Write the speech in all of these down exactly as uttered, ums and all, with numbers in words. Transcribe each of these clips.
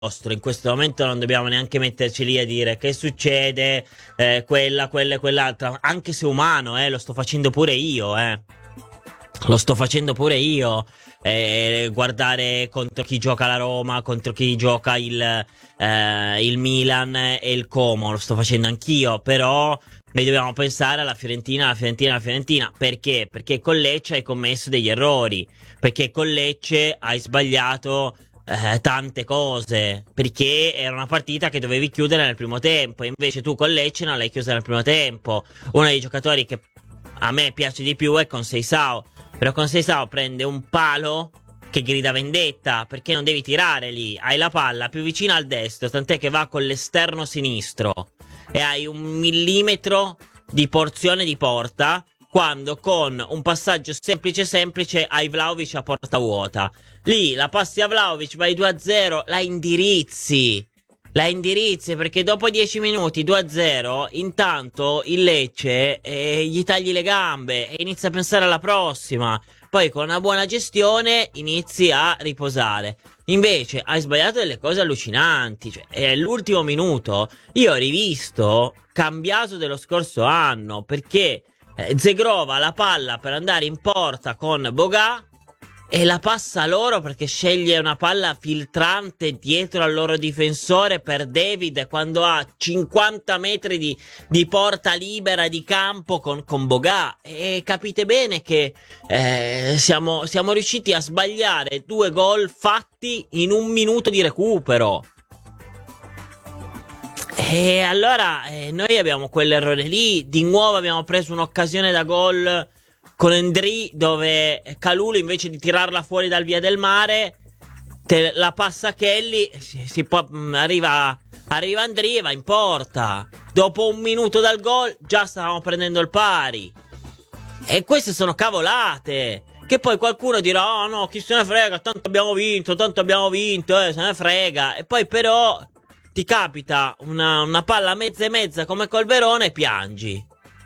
nostro. In questo momento non dobbiamo neanche metterci lì a dire che succede, eh, quella, quella e quell'altra. Anche se umano, eh, lo sto facendo pure io, eh. Lo sto facendo pure io. Eh, guardare contro chi gioca la Roma, contro chi gioca il, eh, il Milan e il Como. Lo sto facendo anch'io, però noi dobbiamo pensare alla Fiorentina, alla Fiorentina, alla Fiorentina. Perché? Perché con Lecce hai commesso degli errori. Perché con Lecce hai sbagliato eh, tante cose. Perché era una partita che dovevi chiudere nel primo tempo. Invece tu con Lecce non l'hai chiusa nel primo tempo. Uno dei giocatori che a me piace di più è Conceição. Però Conceição prende un palo che grida vendetta, perché non devi tirare lì. Hai la palla più vicina al destro, tant'è che va con l'esterno sinistro. E hai un millimetro di porzione di porta, quando con un passaggio semplice semplice hai Vlahovic a porta vuota. Lì la passi a Vlahovic, vai due a zero, la indirizzi. La indirizzi, perché dopo dieci minuti due a zero, intanto il Lecce eh, gli tagli le gambe e inizia a pensare alla prossima. Poi con una buona gestione inizi a riposare. Invece hai sbagliato delle cose allucinanti. Cioè, è l'ultimo minuto. Io ho rivisto cambiato dello scorso anno, perché eh, Zegrova ha la palla per andare in porta con Boga e la passa loro, perché sceglie una palla filtrante dietro al loro difensore per David quando ha cinquanta metri di, di porta libera di campo con, con Boga. E capite bene che eh, siamo, siamo riusciti a sbagliare due gol fatti in un minuto di recupero. E allora eh, noi abbiamo quell'errore lì. Di nuovo abbiamo preso un'occasione da gol con Endri, dove Kalulu invece di tirarla fuori dal via del mare te la passa a Kelly, si, si può, mh, arriva, arriva Endri e va in porta. Dopo un minuto dal gol già stavamo prendendo il pari. E queste sono cavolate, che poi qualcuno dirà: oh no, chi se ne frega, tanto abbiamo vinto, tanto abbiamo vinto, eh, se ne frega. E poi però ti capita una, una palla mezza e mezza come col Verona e piangi.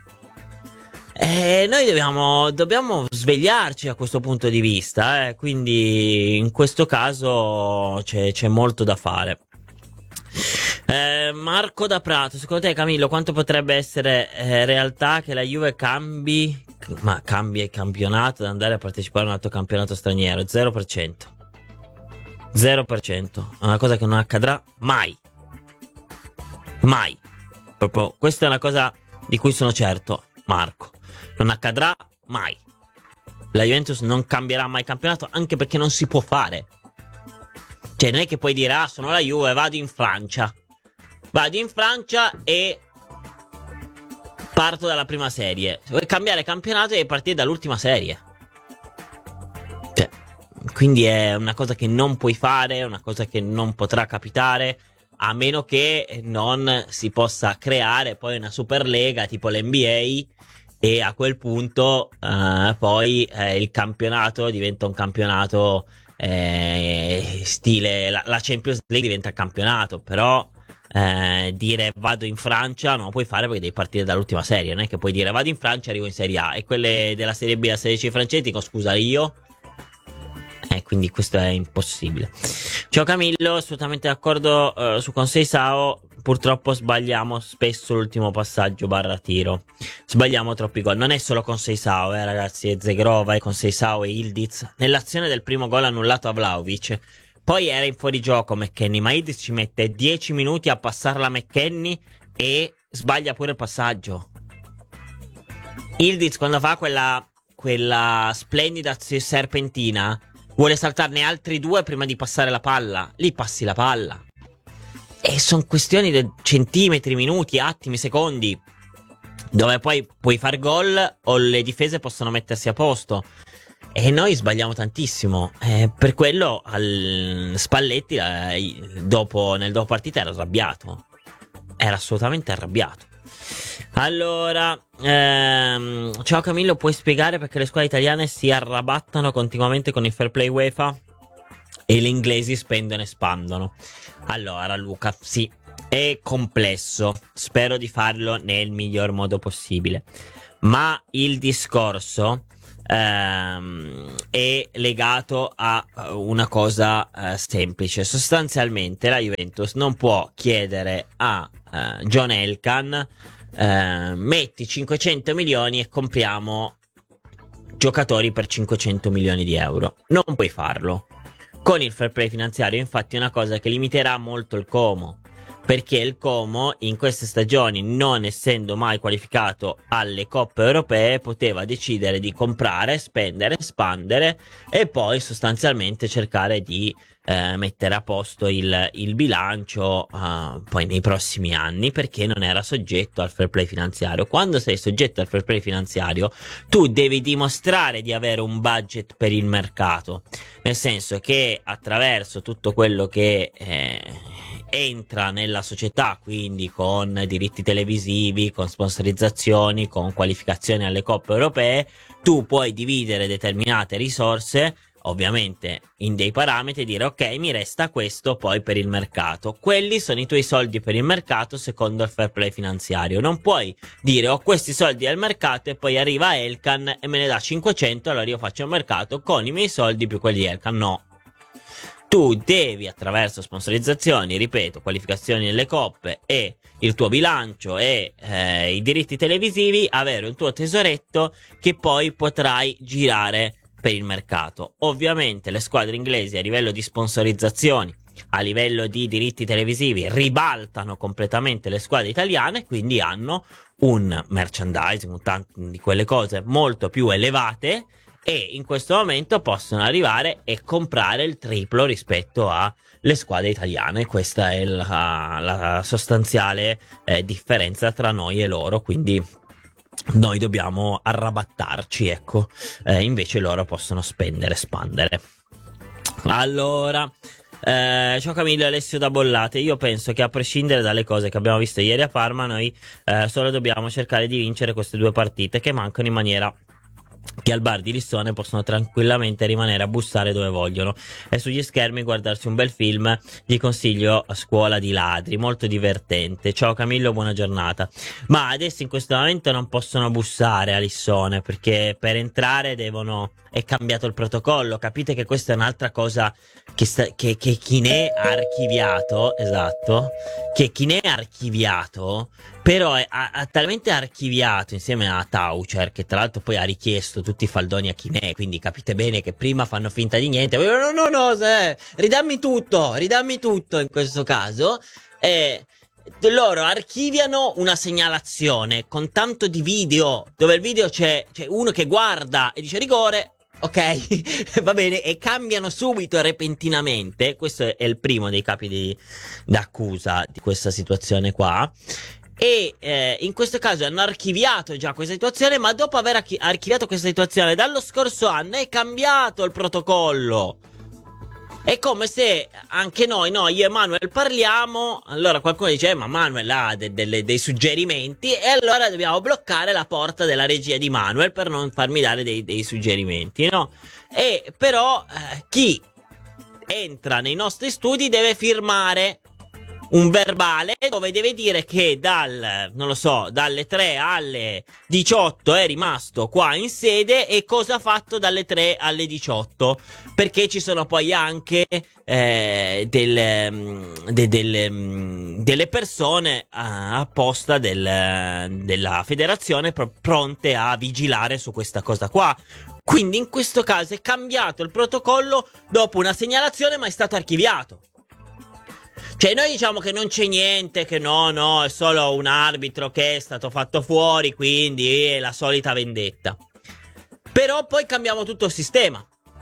E noi dobbiamo, dobbiamo svegliarci a questo punto di vista, eh? Quindi in questo caso c'è, c'è molto da fare. Eh, Marco da Prato, secondo te, Camillo, quanto potrebbe essere eh, realtà che la Juve cambi, ma cambia il campionato ad andare a partecipare a un altro campionato straniero? zero per cento. zero per cento. È una cosa che non accadrà mai. Mai. Proprio, questa è una cosa di cui sono certo, Marco. Non accadrà mai. La Juventus non cambierà mai campionato, anche perché non si può fare. Cioè, non è che puoi dire: ah, sono la Juve, vado in Francia. Vado in Francia e parto dalla prima serie. Se vuoi cambiare campionato devi partire dall'ultima serie. Cioè, quindi è una cosa che non puoi fare, è una cosa che non potrà capitare, a meno che non si possa creare poi una Superlega tipo l'N B A, e a quel punto uh, poi eh, il campionato diventa un campionato eh, stile la, la Champions League diventa campionato. Però eh, dire vado in Francia non lo puoi fare, perché devi partire dall'ultima serie. Non è che puoi dire vado in Francia e arrivo in Serie A, e quelle della Serie B e la Serie C francesi dico scusa io. Eh, quindi questo è impossibile. Ciao Camillo, assolutamente d'accordo uh, su Conceição. Purtroppo sbagliamo spesso l'ultimo passaggio barra tiro. Sbagliamo troppi gol. Non è solo Conceição, eh ragazzi, è Zegrova, è Conceição e Ildiz. Nell'azione del primo gol annullato a Vlahovic, poi era in fuorigioco McKennie, ma Ildiz ci mette dieci minuti a passarla a McKennie e sbaglia pure il passaggio. Ildiz, quando fa quella, quella splendida serpentina, vuole saltarne altri due prima di passare la palla. Lì passi la palla. E sono questioni di centimetri, minuti, attimi, secondi, dove poi puoi far gol o le difese possono mettersi a posto. E noi sbagliamo tantissimo. Eh, per quello al Spalletti eh, dopo, nel dopo partita era arrabbiato. Era assolutamente arrabbiato. Allora, ehm, ciao Camillo, puoi spiegare perché le squadre italiane si arrabattano continuamente con il fair play UEFA e gli inglesi spendono e spandono? Allora Luca, sì, è complesso, spero di farlo nel miglior modo possibile, ma il discorso ehm, è legato a una cosa eh, semplice. Sostanzialmente la Juventus non può chiedere a eh, John Elkann eh, metti cinquecento milioni e compriamo giocatori per cinquecento milioni di euro. Non puoi farlo. Con il fair play finanziario, infatti, è una cosa che limiterà molto il Como, perché il Como in queste stagioni, non essendo mai qualificato alle coppe europee, poteva decidere di comprare, spendere, espandere e poi sostanzialmente cercare di eh, mettere a posto il, il bilancio uh, poi nei prossimi anni, perché non era soggetto al fair play finanziario. Quando sei soggetto al fair play finanziario, tu devi dimostrare di avere un budget per il mercato, nel senso che attraverso tutto quello che eh, entra nella società, quindi con diritti televisivi, con sponsorizzazioni, con qualificazioni alle coppe europee, tu puoi dividere determinate risorse, ovviamente in dei parametri, e dire ok, mi resta questo poi per il mercato. Quelli sono i tuoi soldi per il mercato secondo il fair play finanziario. Non puoi dire ho questi soldi al mercato e poi arriva Elkann e me ne dà cinquecento, allora io faccio il mercato con i miei soldi più quelli di Elkann. No. Tu devi, attraverso sponsorizzazioni, ripeto, qualificazioni nelle coppe e il tuo bilancio e eh, i diritti televisivi, avere un tuo tesoretto che poi potrai girare per il mercato. Ovviamente le squadre inglesi a livello di sponsorizzazioni, a livello di diritti televisivi, ribaltano completamente le squadre italiane, quindi hanno un merchandising, un tanto di quelle cose molto più elevate, e in questo momento possono arrivare e comprare il triplo rispetto alle squadre italiane. Questa è la, la sostanziale eh, differenza tra noi e loro, quindi noi dobbiamo arrabattarci, ecco, eh, invece loro possono spendere, espandere. Allora, eh, ciao Camillo e Alessio da Bollate. Io penso che a prescindere dalle cose che abbiamo visto ieri a Parma, noi eh, solo dobbiamo cercare di vincere queste due partite che mancano, in maniera che al bar di Lissone possono tranquillamente rimanere a bussare dove vogliono e sugli schermi guardarsi un bel film. Gli consiglio A Scuola di Ladri, molto divertente. Ciao Camillo, buona giornata. Ma adesso in questo momento non possono bussare a Lissone, perché per entrare devono... è cambiato il protocollo. Capite che questa è un'altra cosa che, sta... che, che Chinè ha archiviato, esatto, che Chinè ha archiviato, però è, ha, ha talmente archiviato insieme a Taucher, che tra l'altro poi ha richiesto tutti i faldoni a Chinè, quindi capite bene che prima fanno finta di niente, no no no, se, ridammi tutto, ridammi tutto in questo caso, e loro archiviano una segnalazione con tanto di video, dove il video c'è, c'è uno che guarda e dice rigore, ok, va bene, e cambiano subito repentinamente. Questo è il primo dei capi di, d'accusa di questa situazione qua. E eh, in questo caso hanno archiviato già questa situazione, ma dopo aver archi- archiviato questa situazione dallo scorso anno è cambiato il protocollo. È come se anche noi, no, io e Manuel parliamo, allora qualcuno dice, eh, ma Manuel ha de- de- dei suggerimenti, e allora dobbiamo bloccare la porta della regia di Manuel per non farmi dare dei, dei suggerimenti, no? E però eh, chi entra nei nostri studi deve firmare un verbale dove deve dire che dal, non lo so, dalle tre alle diciotto è rimasto qua in sede e cosa ha fatto dalle tre alle diciotto, perché ci sono poi anche eh, del, de, del, delle persone apposta del, della federazione pr- pronte a vigilare su questa cosa qua. Quindi in questo caso è cambiato il protocollo dopo una segnalazione, ma è stato archiviato. Cioè noi diciamo che non c'è niente, che no, no, è solo un arbitro che è stato fatto fuori, quindi è la solita vendetta. Però poi cambiamo tutto il sistema.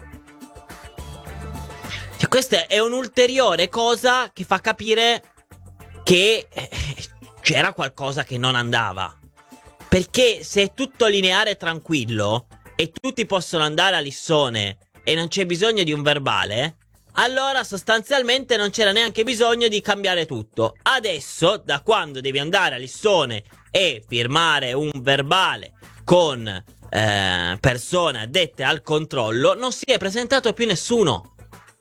Cioè questa è un'ulteriore cosa che fa capire che c'era qualcosa che non andava. Perché se è tutto lineare e tranquillo e tutti possono andare a Lissone e non c'è bisogno di un verbale, allora sostanzialmente non c'era neanche bisogno di cambiare tutto. Adesso, da quando devi andare a Lissone e firmare un verbale con eh, persone addette al controllo, non si è presentato più nessuno.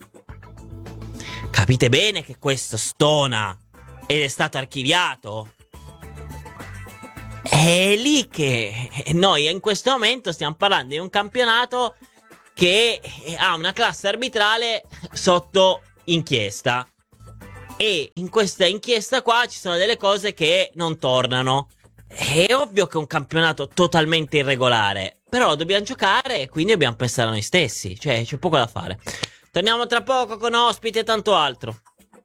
Capite bene che questo stona ed è stato archiviato? È lì che noi in questo momento stiamo parlando di un campionato che ha una classe arbitrale sotto inchiesta, e in questa inchiesta qua ci sono delle cose che non tornano. È ovvio che è un campionato totalmente irregolare, però lo dobbiamo giocare e quindi dobbiamo pensare a noi stessi, cioè c'è poco da fare. Torniamo tra poco con ospiti e tanto altro.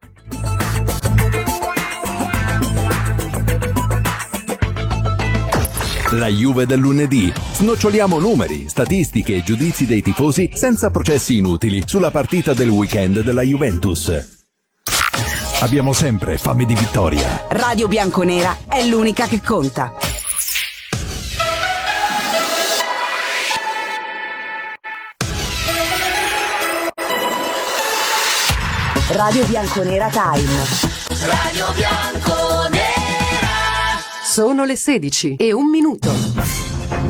La Juve del lunedì. Snoccioliamo numeri, statistiche e giudizi dei tifosi senza processi inutili sulla partita del weekend della Juventus. Abbiamo sempre fame di vittoria. Radio Bianconera è l'unica che conta. Radio Bianconera Time. Radio Bianconera. Sono le sedici e un minuto.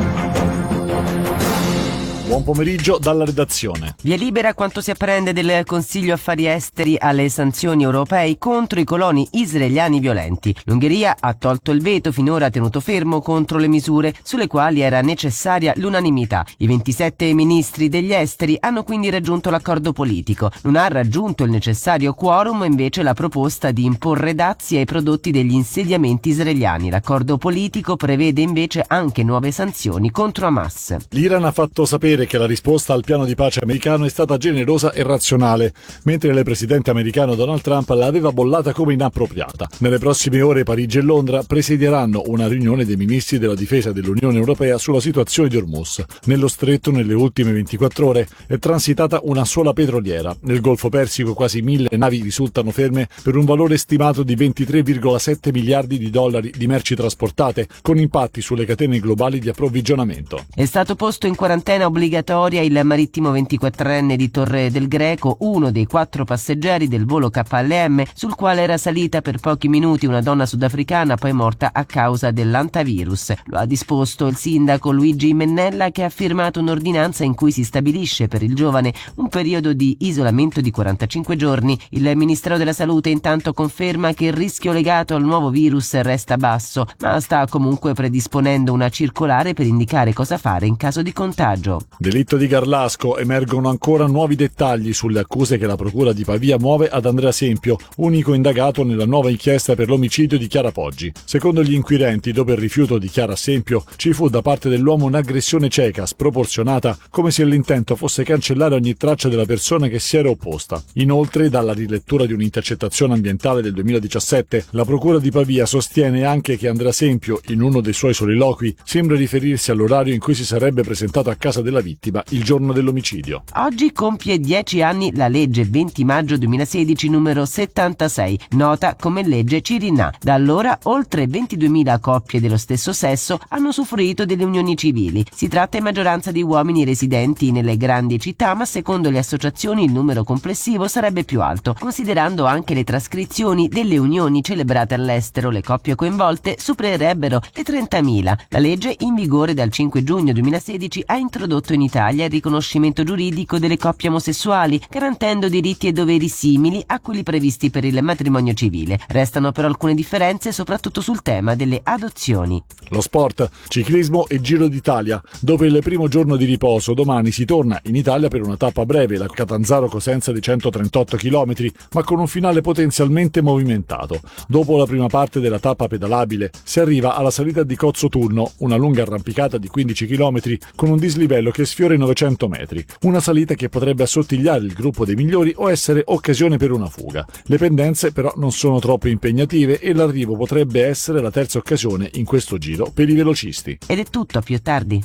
Buon pomeriggio dalla redazione. Via libera quanto si apprende del Consiglio Affari Esteri alle sanzioni europee contro i coloni israeliani violenti. L'Ungheria ha tolto il veto finora tenuto fermo contro le misure sulle quali era necessaria l'unanimità. I ventisette ministri degli esteri hanno quindi raggiunto l'accordo politico. Non ha raggiunto il necessario quorum invece la proposta di imporre dazi ai prodotti degli insediamenti israeliani. L'accordo politico prevede invece anche nuove sanzioni contro Hamas. L'Iran ha fatto sapere che la risposta al piano di pace americano è stata generosa e razionale, mentre il presidente americano Donald Trump l'aveva bollata come inappropriata. Nelle prossime ore Parigi e Londra presidieranno una riunione dei ministri della difesa dell'Unione Europea sulla situazione di Hormuz. Nello stretto, nelle ultime ventiquattro ore, è transitata una sola petroliera. Nel Golfo Persico quasi mille navi risultano ferme per un valore stimato di ventitré virgola sette miliardi di dollari di merci trasportate, con impatti sulle catene globali di approvvigionamento. È stato posto in quarantena obbligatoria il marittimo ventiquattrenne di Torre del Greco, uno dei quattro passeggeri del volo K L M sul quale era salita per pochi minuti una donna sudafricana poi morta a causa dell'antavirus. Lo ha disposto il sindaco Luigi Mennella, che ha firmato un'ordinanza in cui si stabilisce per il giovane un periodo di isolamento di quarantacinque giorni. Il Ministero della Salute intanto conferma che il rischio legato al nuovo virus resta basso, ma sta comunque predisponendo una circolare per indicare cosa fare in caso di contagio. Delitto di Garlasco, emergono ancora nuovi dettagli sulle accuse che la procura di Pavia muove ad Andrea Sempio, unico indagato nella nuova inchiesta per l'omicidio di Chiara Poggi. Secondo gli inquirenti, dopo il rifiuto di Chiara Sempio, ci fu da parte dell'uomo un'aggressione cieca, sproporzionata, come se l'intento fosse cancellare ogni traccia della persona che si era opposta. Inoltre, dalla rilettura di un'intercettazione ambientale del duemiladiciassette, la procura di Pavia sostiene anche che Andrea Sempio, in uno dei suoi soliloqui, sembra riferirsi all'orario in cui si sarebbe presentato a casa della vittima il giorno dell'omicidio. Oggi compie dieci anni la legge venti maggio duemilasedici numero settantasei, nota come legge Cirinnà. Da allora oltre ventiduemila coppie dello stesso sesso hanno usufruito delle unioni civili. Si tratta in maggioranza di uomini residenti nelle grandi città, ma secondo le associazioni il numero complessivo sarebbe più alto. Considerando anche le trascrizioni delle unioni celebrate all'estero, le coppie coinvolte supererebbero le trentamila. La legge, in vigore dal cinque giugno duemilasedici, ha introdotto in Italia il riconoscimento giuridico delle coppie omosessuali, garantendo diritti e doveri simili a quelli previsti per il matrimonio civile. Restano però alcune differenze, soprattutto sul tema delle adozioni. Lo sport, ciclismo e Giro d'Italia. Dopo il primo giorno di riposo, domani si torna in Italia per una tappa breve, la Catanzaro-Cosenza di centotrentotto chilometri, ma con un finale potenzialmente movimentato. Dopo la prima parte della tappa pedalabile, si arriva alla salita di Cozzo Turno, una lunga arrampicata di quindici chilometri con un dislivello che sfiora i novecento metri. Una salita che potrebbe assottigliare il gruppo dei migliori o essere occasione per una fuga. Le pendenze però non sono troppo impegnative e l'arrivo potrebbe essere la terza occasione in questo giro per i velocisti. Ed è tutto, a più tardi.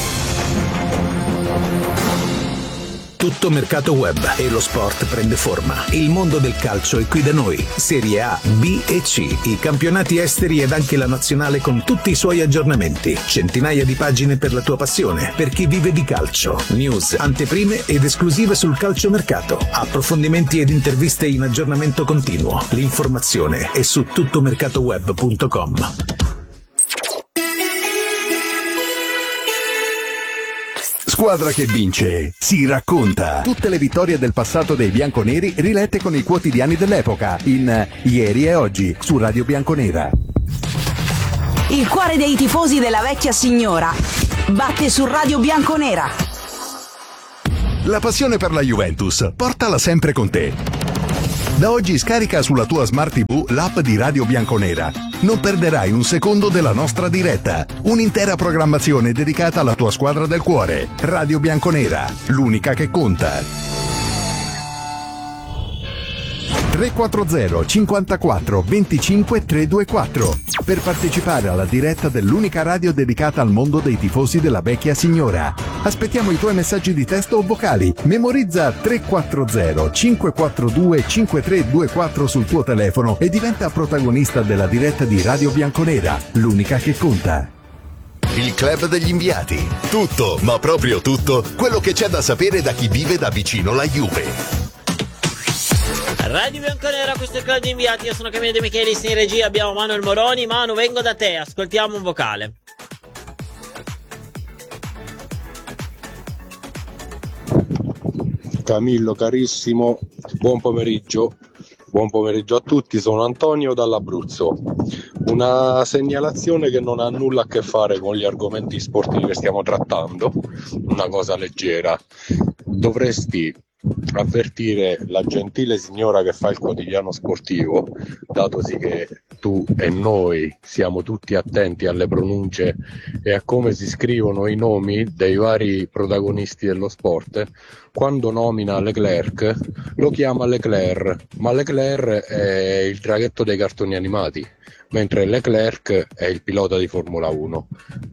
Tutto mercato web e lo sport prende forma. Il mondo del calcio è qui da noi. Serie A, B e C, i campionati esteri ed anche la nazionale con tutti i suoi aggiornamenti. Centinaia di pagine per la tua passione, per chi vive di calcio. News, anteprime ed esclusive sul calciomercato. Approfondimenti ed interviste in aggiornamento continuo. L'informazione è su tuttomercatoweb punto com. Squadra che vince si racconta. Tutte le vittorie del passato dei bianconeri rilette con i quotidiani dell'epoca in Ieri e Oggi su Radio Bianconera. Il cuore dei tifosi della vecchia signora batte su Radio Bianconera. La passione per la Juventus, portala sempre con te. Da oggi scarica sulla tua Smart tivù l'app di Radio Bianconera. Non perderai un secondo della nostra diretta. Un'intera programmazione dedicata alla tua squadra del cuore. Radio Bianconera, l'unica che conta. tre quattro zero cinquantaquattro venticinque trecentoventiquattro per partecipare alla diretta dell'unica radio dedicata al mondo dei tifosi della vecchia signora. Aspettiamo i tuoi messaggi di testo o vocali. Memorizza tre quattro zero cinque quattro due cinque tre due quattro sul tuo telefono e diventa protagonista della diretta di Radio Bianconera, l'unica che conta. Il Club degli Inviati. Tutto, ma proprio tutto, quello che c'è da sapere da chi vive da vicino la Juve. Radio Bianconera, questo è il Club di Inviati. Io sono Camillo De Michelis, in regia abbiamo Manuel Moroni. Manu, vengo da te, ascoltiamo un vocale. Camillo carissimo, buon pomeriggio. Buon pomeriggio a tutti, sono Antonio dall'Abruzzo. Una segnalazione che non ha nulla a che fare con gli argomenti sportivi che stiamo trattando, una cosa leggera. Dovresti avvertire la gentile signora che fa il quotidiano sportivo, datosi che tu e noi siamo tutti attenti alle pronunce e a come si scrivono i nomi dei vari protagonisti dello sport. Quando nomina Leclerc lo chiama Leclerc, ma Leclerc è il draghetto dei cartoni animati, mentre Leclerc è il pilota di Formula uno.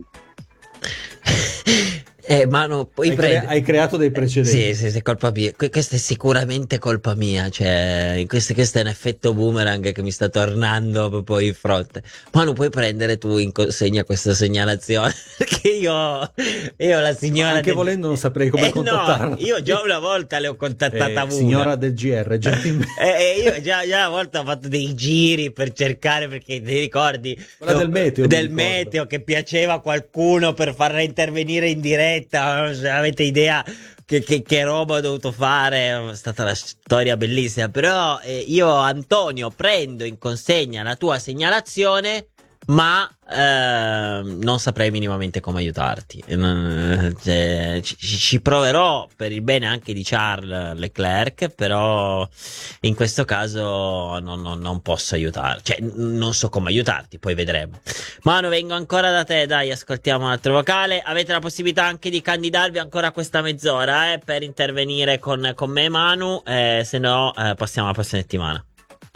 Eh, Manu, poi hai, prende... crea- hai creato dei precedenti. Sì, sì, sì, colpa mia. Que- questa è sicuramente colpa mia. Cioè, questo, questo è un effetto boomerang che mi sta tornando proprio in fronte. Manu, puoi prendere tu in consegna questa segnalazione? Perché io, io la signora. Anche del... volendo, non saprei come eh, contattarla. No, io già una volta le ho contattata eh, una. Signora del G R, gentilmente. eh, io già, già una volta ho fatto dei giri per cercare, perché ti ricordi? Quella del meteo. Del meteo che piaceva a qualcuno per farla intervenire in diretta. Se avete idea che, che, che roba ho dovuto fare, è stata una storia bellissima. Però eh, io, Antonio, prendo in consegna la tua segnalazione, ma eh, non saprei minimamente come aiutarti. Eh, cioè, ci, ci proverò per il bene anche di Charles Leclerc, però in questo caso non, non, non posso aiutarti, cioè non so come aiutarti, poi vedremo. Manu, vengo ancora da te, dai, ascoltiamo un altro vocale. Avete la possibilità anche di candidarvi ancora questa mezz'ora eh, per intervenire con, con me, Manu, eh, se no eh, passiamo alla prossima settimana.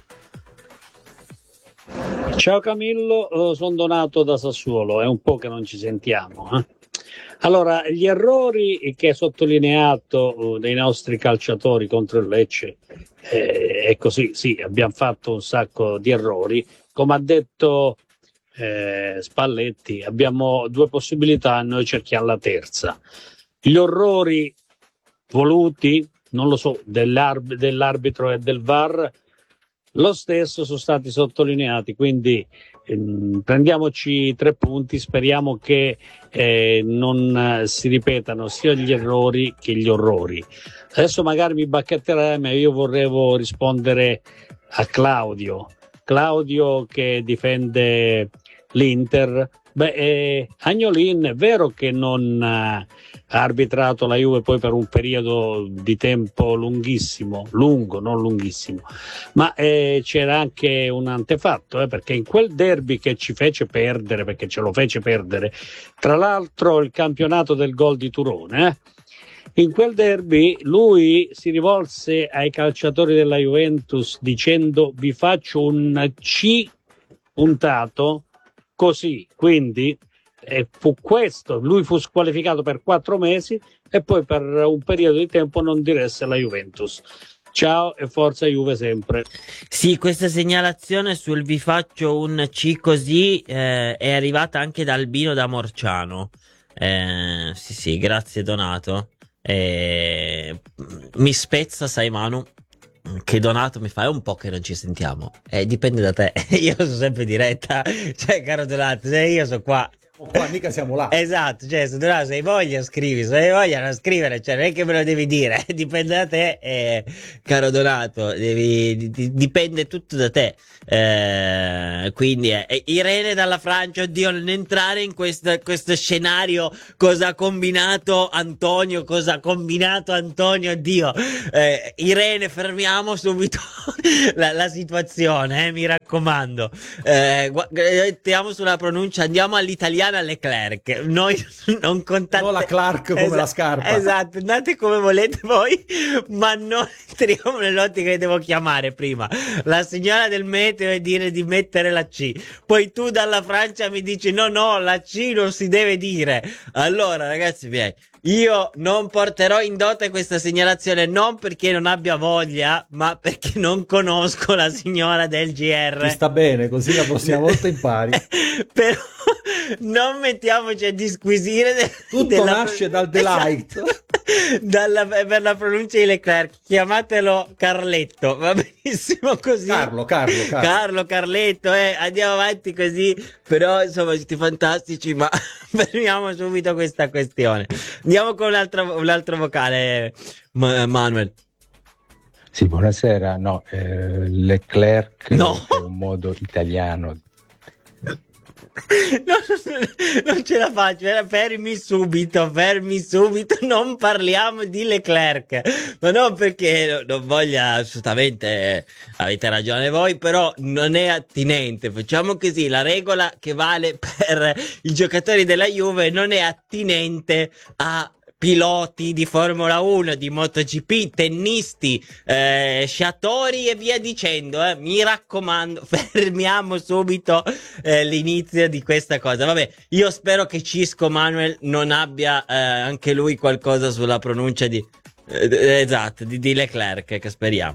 Ciao Camillo, sono Donato da Sassuolo, è un po' che non ci sentiamo. Eh? Allora, gli errori che hai sottolineato uh, dei nostri calciatori contro il Lecce, eh, è così, sì, abbiamo fatto un sacco di errori. Come ha detto eh, Spalletti, abbiamo due possibilità, noi cerchiamo la terza. Gli orrori voluti, non lo so, dell'arb- dell'arbitro e del V A R, lo stesso sono stati sottolineati, quindi ehm, prendiamoci tre punti, speriamo che eh, non eh, si ripetano sia gli errori che gli orrori. Adesso magari mi bacchetterai, ma io vorrevo rispondere a Claudio, Claudio che difende l'Inter. Beh, eh, Agnolin è vero che non eh, ha arbitrato la Juve poi per un periodo di tempo lunghissimo, lungo, non lunghissimo, ma eh, c'era anche un antefatto, eh, perché in quel derby che ci fece perdere, perché ce lo fece perdere, tra l'altro il campionato del gol di Turone, eh, in quel derby lui si rivolse ai calciatori della Juventus dicendo: vi faccio un C puntato così, quindi eh, fu questo, lui fu squalificato per quattro mesi e poi per un periodo di tempo non diresse la Juventus. Ciao e forza Juve sempre. Sì, questa segnalazione sul vi faccio un C così eh, è arrivata anche da Albino da Morciano. Eh, sì sì, grazie Donato. Eh, mi spezza, sai Manu, che Donato mi fa, è un po' che non ci sentiamo, eh, dipende da te. Io sono sempre in diretta, cioè caro Donato, se io sono qua Qua mica siamo là. Esatto, cioè se tu no, se hai voglia scrivi, se hai voglia non scrivere, cioè non è che me lo devi dire, dipende da te, eh, caro Donato, devi, di, dipende tutto da te. Eh, quindi eh, Irene dalla Francia, oddio, non entrare in questo, questo scenario, cosa ha combinato Antonio, cosa ha combinato Antonio, oddio. Eh, Irene, fermiamo subito la, la situazione, eh, mi raccomando. Eh, gu- mettiamo sulla pronuncia, andiamo all'italiana Leclerc, noi non contate No, la Clark come Esa- la scarpa. esatto, andate come volete voi, ma non entriamo nell'ottica che devo chiamare prima la signora del meteo e dire di mettere la C, poi tu dalla Francia mi dici no no, la C non si deve dire. Allora ragazzi miei, io non porterò in dote questa segnalazione, non perché non abbia voglia, ma perché non conosco la signora del G R. Ci sta bene, così la prossima volta impari. Però non mettiamoci a disquisire de- Tutto della- nasce dal delight. Esatto. Dalla, per la pronuncia di Leclerc, chiamatelo Carletto, va benissimo così. Carlo, Carlo, Carlo. Carlo, Carletto, eh, andiamo avanti così. Però insomma siete fantastici, ma fermiamo subito questa questione. Andiamo con un altro, un altro vocale, Ma- Manuel. Sì, buonasera. No, eh, Leclerc No. è un modo italiano. No, non ce la faccio, eh, fermi subito, fermi subito, non parliamo di Leclerc, ma non perché non voglia assolutamente, avete ragione voi, però non è attinente, facciamo così, la regola che vale per i giocatori della Juve non è attinente a piloti di Formula uno, di MotoGP, tennisti, eh, sciatori e via dicendo, eh. Mi raccomando, fermiamo subito eh, l'inizio di questa cosa. Vabbè, io spero che Cisco Manuel non abbia eh, anche lui qualcosa sulla pronuncia di eh, esatto, di, di Leclerc, che speriamo.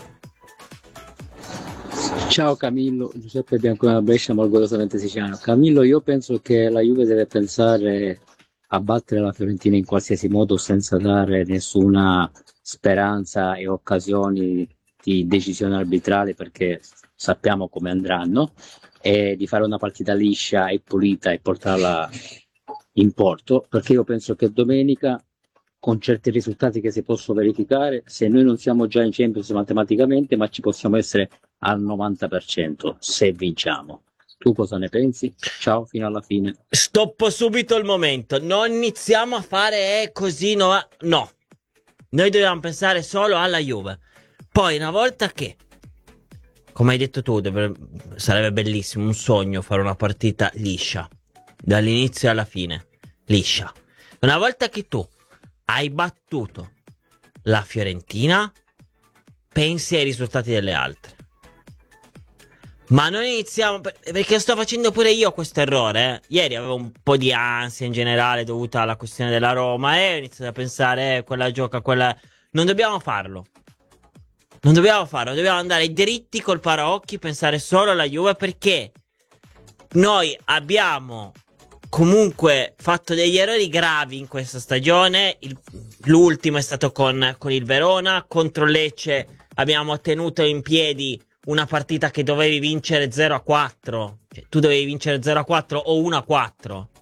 Ciao Camillo, Giuseppe Biancone da Brescia, ma orgogliosamente siciliano. Camillo, io penso che la Juve deve pensare a battere la Fiorentina in qualsiasi modo senza dare nessuna speranza e occasioni di decisione arbitrale, perché sappiamo come andranno, e di fare una partita liscia e pulita e portarla in porto, perché io penso che domenica, con certi risultati che si possono verificare, se noi non siamo già in Champions matematicamente, ma ci possiamo essere al novanta per cento se vinciamo. Tu cosa ne pensi? Ciao, fino alla fine. Stoppo subito il momento. Non iniziamo a fare eh, così, no. No. Noi dobbiamo pensare solo alla Juve. Poi, una volta che, come hai detto tu, deve, sarebbe bellissimo, un sogno fare una partita liscia, dall'inizio alla fine, liscia. Una volta che tu hai battuto la Fiorentina, pensi ai risultati delle altre. Ma non iniziamo, perché sto facendo pure io questo errore, eh. Ieri avevo un po' di ansia in generale dovuta alla questione della Roma e ho iniziato a pensare, eh, quella gioca, quella... Non dobbiamo farlo. Non dobbiamo farlo, dobbiamo andare dritti col paraocchi, pensare solo alla Juve, perché noi abbiamo comunque fatto degli errori gravi in questa stagione. Il, l'ultimo è stato con, con il Verona, contro Lecce abbiamo tenuto in piedi una partita che dovevi vincere zero a quattro, cioè, tu dovevi vincere zero a quattro o uno a quattro,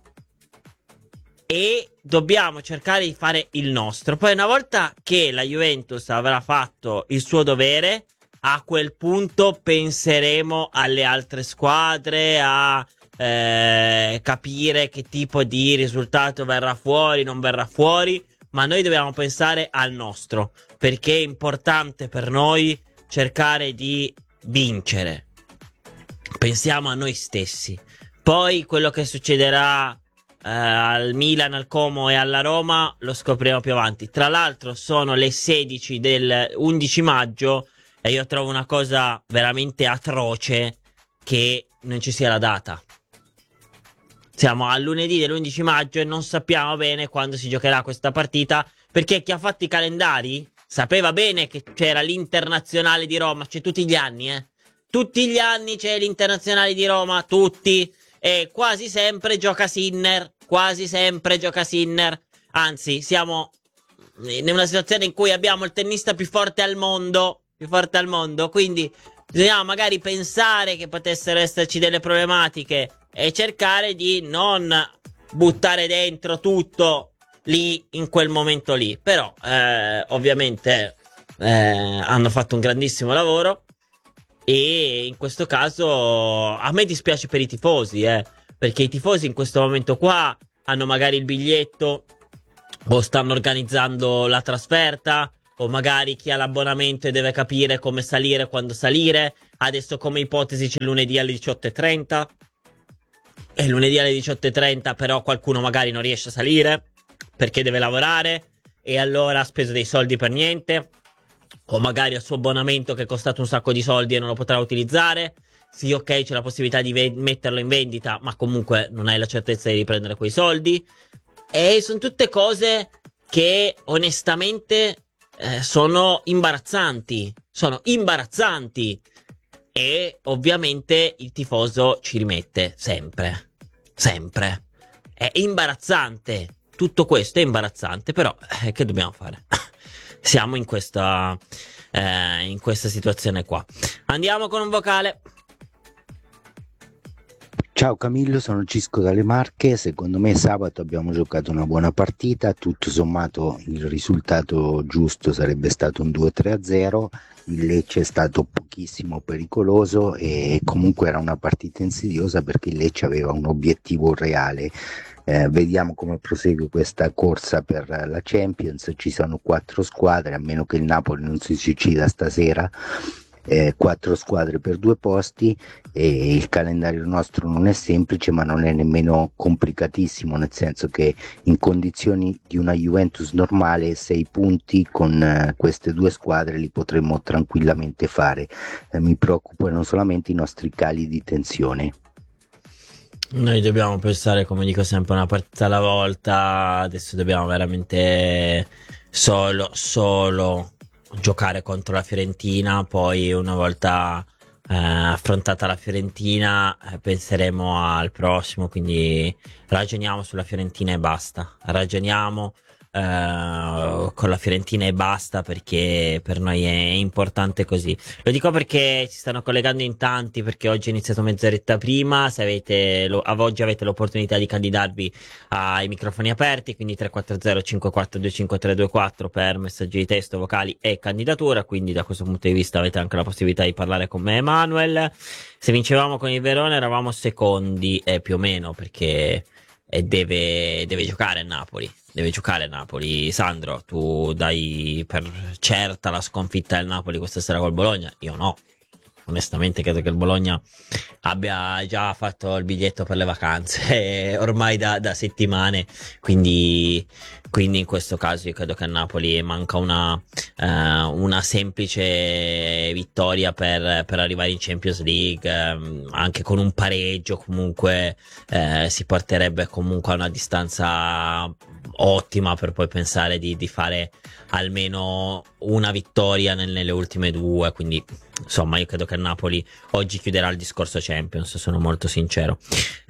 e dobbiamo cercare di fare il nostro. Poi una volta che la Juventus avrà fatto il suo dovere, a quel punto penseremo alle altre squadre, a eh, capire che tipo di risultato verrà fuori, non verrà fuori, ma noi dobbiamo pensare al nostro, perché è importante per noi cercare di vincere. Pensiamo a noi stessi. Poi quello che succederà eh, al Milan, al Como e alla Roma lo scopriremo più avanti. Tra l'altro sono le sedici del undici maggio e io trovo una cosa veramente atroce che non ci sia la data. Siamo al lunedì dell'undici maggio e non sappiamo bene quando si giocherà questa partita, perché chi ha fatto i calendari sapeva bene che c'era l'Internazionale di Roma. C'è tutti gli anni, eh. Tutti gli anni c'è l'Internazionale di Roma, tutti. E quasi sempre gioca Sinner, quasi sempre gioca Sinner. Anzi, siamo in una situazione in cui abbiamo il tennista più forte al mondo, più forte al mondo, quindi bisognava magari pensare che potessero esserci delle problematiche e cercare di non buttare dentro tutto lì in quel momento lì. Però eh, ovviamente eh, hanno fatto un grandissimo lavoro e in questo caso a me dispiace per i tifosi, eh, perché i tifosi in questo momento qua hanno magari il biglietto o stanno organizzando la trasferta, o magari chi ha l'abbonamento e deve capire come salire, quando salire. Adesso come ipotesi c'è lunedì alle diciotto e trenta, e lunedì alle diciotto e trenta però qualcuno magari non riesce a salire perché deve lavorare e allora ha speso dei soldi per niente, o magari ha il suo abbonamento che è costato un sacco di soldi e non lo potrà utilizzare. Sì, ok, c'è la possibilità di ve- metterlo in vendita, ma comunque non hai la certezza di riprendere quei soldi. E sono tutte cose che onestamente eh, sono imbarazzanti, sono imbarazzanti. E ovviamente il tifoso ci rimette sempre, sempre. È imbarazzante, tutto questo è imbarazzante, però eh, che dobbiamo fare? Siamo in questa, eh, in questa situazione qua. Andiamo con un vocale. Ciao Camillo, sono Cisco dalle Marche. Secondo me sabato abbiamo giocato una buona partita, tutto sommato il risultato giusto sarebbe stato un due tre a zero. Il Lecce è stato pochissimo pericoloso e comunque era una partita insidiosa perché il Lecce aveva un obiettivo reale. Eh, vediamo come prosegue questa corsa per la Champions. Ci sono quattro squadre, a meno che il Napoli non si suicida stasera. Eh, quattro squadre per due posti e il calendario nostro non è semplice, ma non è nemmeno complicatissimo, nel senso che in condizioni di una Juventus normale sei punti con eh, queste due squadre li potremmo tranquillamente fare. Eh, mi preoccupano solamente i nostri cali di tensione. Noi dobbiamo pensare, come dico sempre, una partita alla volta. Adesso dobbiamo veramente solo solo giocare contro la Fiorentina, poi una volta eh, affrontata la Fiorentina eh, penseremo al prossimo, quindi ragioniamo sulla Fiorentina e basta, ragioniamo eh, con la Fiorentina e basta, perché per noi è importante così. Lo dico perché si stanno collegando in tanti, perché oggi è iniziato mezz'oretta prima. Se avete lo, a oggi avete l'opportunità di candidarvi ai microfoni aperti, quindi tre quattro zero cinque quattro due cinque tre due quattro per messaggi di testo, vocali e candidatura, quindi da questo punto di vista avete anche la possibilità di parlare con me, Emanuel. Se vincevamo con il Verona eravamo secondi, eh, più o meno, perché e deve, deve giocare a Napoli, deve giocare a Napoli. Sandro, tu dai per certa la sconfitta del Napoli questa sera col Bologna? Io no, onestamente credo che il Bologna abbia già fatto il biglietto per le vacanze ormai da, da settimane, quindi, quindi in questo caso io credo che a Napoli manca una, eh, una semplice vittoria per, per arrivare in Champions League. Eh, anche con un pareggio comunque eh, si porterebbe comunque a una distanza ottima per poi pensare di, di fare almeno una vittoria nel, nelle ultime due, quindi insomma io credo che il Napoli oggi chiuderà il discorso Champions, sono molto sincero.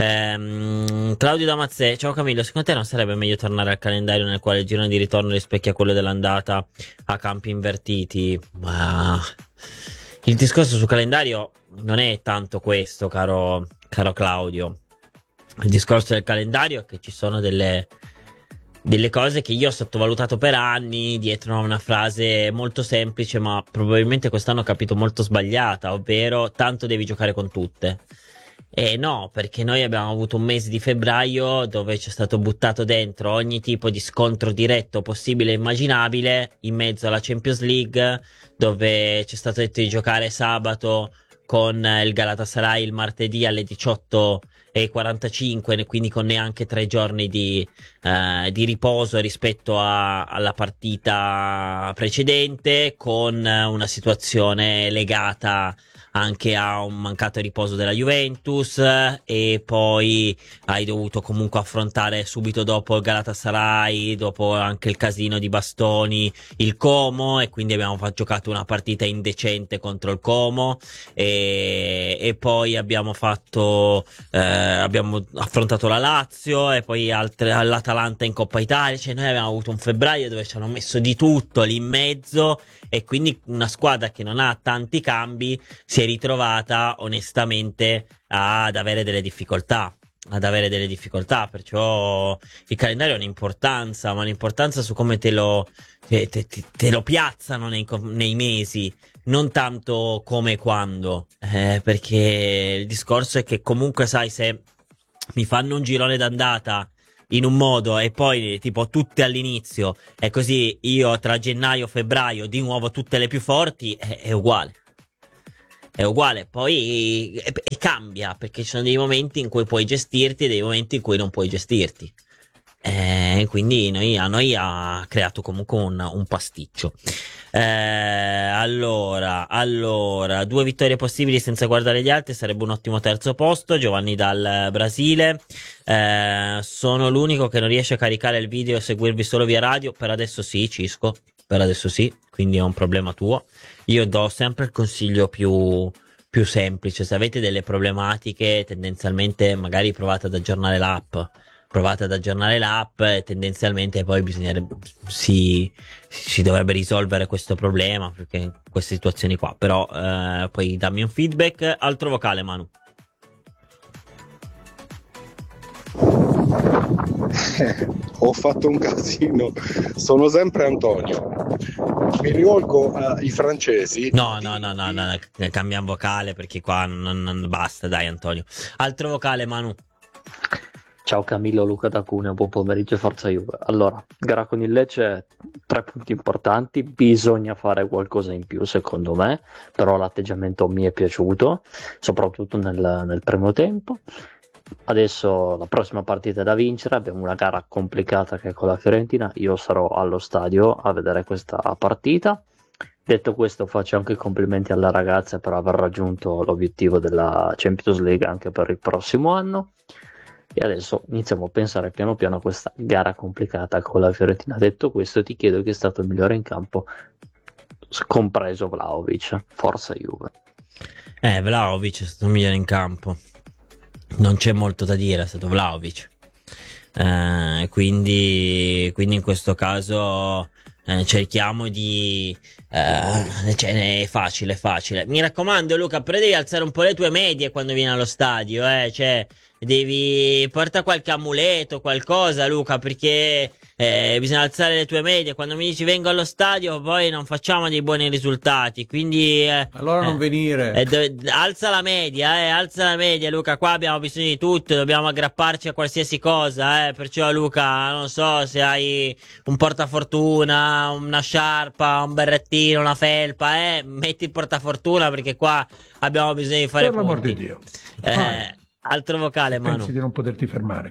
ehm, Claudio Damazzè: ciao Camillo, secondo te non sarebbe meglio tornare al calendario nel quale il girone di ritorno rispecchia quello dell'andata a campi invertiti? Ma il discorso sul calendario non è tanto questo, caro, caro Claudio. Il discorso del calendario è che ci sono delle delle cose che io ho sottovalutato per anni dietro a una frase molto semplice, ma probabilmente quest'anno ho capito molto sbagliata, ovvero tanto devi giocare con tutte. E no, perché noi abbiamo avuto un mese di febbraio dove c'è stato buttato dentro ogni tipo di scontro diretto possibile e immaginabile in mezzo alla Champions League, dove c'è stato detto di giocare sabato con il Galatasaray il martedì alle diciotto e quarantacinque, quindi con neanche tre giorni di, eh, di riposo rispetto a, alla partita precedente, con una situazione legata anche a un mancato riposo della Juventus, e poi hai dovuto comunque affrontare subito dopo il Galatasaray, dopo anche il casino di Bastoni, il Como, e quindi abbiamo fatto, giocato una partita indecente contro il Como, e, e poi abbiamo fatto eh, abbiamo affrontato la Lazio e poi altre, l'Atalanta in Coppa Italia. Cioè noi abbiamo avuto un febbraio dove ci hanno messo di tutto lì in mezzo, e quindi una squadra che non ha tanti cambi si è ritrovata onestamente ad avere delle difficoltà. ad avere delle difficoltà, perciò il calendario ha un'importanza, ma un'importanza su come te lo, te, te, te lo piazzano nei, nei mesi, non tanto come e quando, eh, perché il discorso è che comunque sai, se mi fanno un girone d'andata in un modo e poi tipo tutte all'inizio e così io tra gennaio e febbraio di nuovo tutte le più forti, è, è uguale. È uguale, poi e, e cambia, perché ci sono dei momenti in cui puoi gestirti e dei momenti in cui non puoi gestirti. E quindi noi, a noi ha creato comunque un, un pasticcio. Eh, allora, allora, due vittorie possibili senza guardare gli altri sarebbe un ottimo terzo posto. Giovanni dal Brasile. Eh, sono l'unico che non riesce a caricare il video e seguirvi solo via radio. Per adesso sì, Cisco. Per adesso sì, quindi è un problema tuo. Io do sempre il consiglio più, più semplice. Se avete delle problematiche, tendenzialmente magari provate ad aggiornare l'app. Provate ad aggiornare l'app e tendenzialmente poi bisognerebbe, si, si dovrebbe risolvere questo problema, perché queste situazioni qua. Però eh, poi dammi un feedback. Altro vocale, Manu. Eh, ho fatto un casino, sono sempre Antonio. Mi rivolgo ai francesi. No, no, no, no, no, no, cambiamo vocale perché qua non, non basta, dai Antonio. Altro vocale, Manu. Ciao Camillo, Luca da Cuneo, buon pomeriggio e forza Juve. Allora, gara con il Lecce, tre punti importanti, bisogna fare qualcosa in più secondo me, però l'atteggiamento mi è piaciuto, soprattutto nel, nel primo tempo. Adesso la prossima partita è da vincere, abbiamo una gara complicata che è con la Fiorentina, io sarò allo stadio a vedere questa partita. Detto questo, faccio anche i complimenti alle ragazze per aver raggiunto l'obiettivo della Champions League anche per il prossimo anno. E adesso iniziamo a pensare piano piano a questa gara complicata con la Fiorentina. Detto questo, ti chiedo chi è stato il migliore in campo, compreso Vlahovic. Forza Juve. Eh, Vlahovic è stato il migliore in campo. Non c'è molto da dire, è stato Vlahovic. Eh, quindi, quindi in questo caso eh, cerchiamo di... Eh, cioè, è facile, è facile. Mi raccomando Luca, però devi alzare un po' le tue medie quando vieni allo stadio, eh, cioè... Devi porta qualche amuleto, qualcosa Luca, perché eh, bisogna alzare le tue medie. Quando mi dici vengo allo stadio poi non facciamo dei buoni risultati, quindi eh, allora non eh, venire eh, do- alza la media, eh, alza la media Luca, qua abbiamo bisogno di tutto, dobbiamo aggrapparci a qualsiasi cosa, eh, perciò Luca non so se hai un portafortuna, una sciarpa, un berrettino, una felpa, eh, metti il portafortuna perché qua abbiamo bisogno di fare per l'amor punti. di Dio. eh, Altro vocale, Manu. Pensi di non poterti fermare.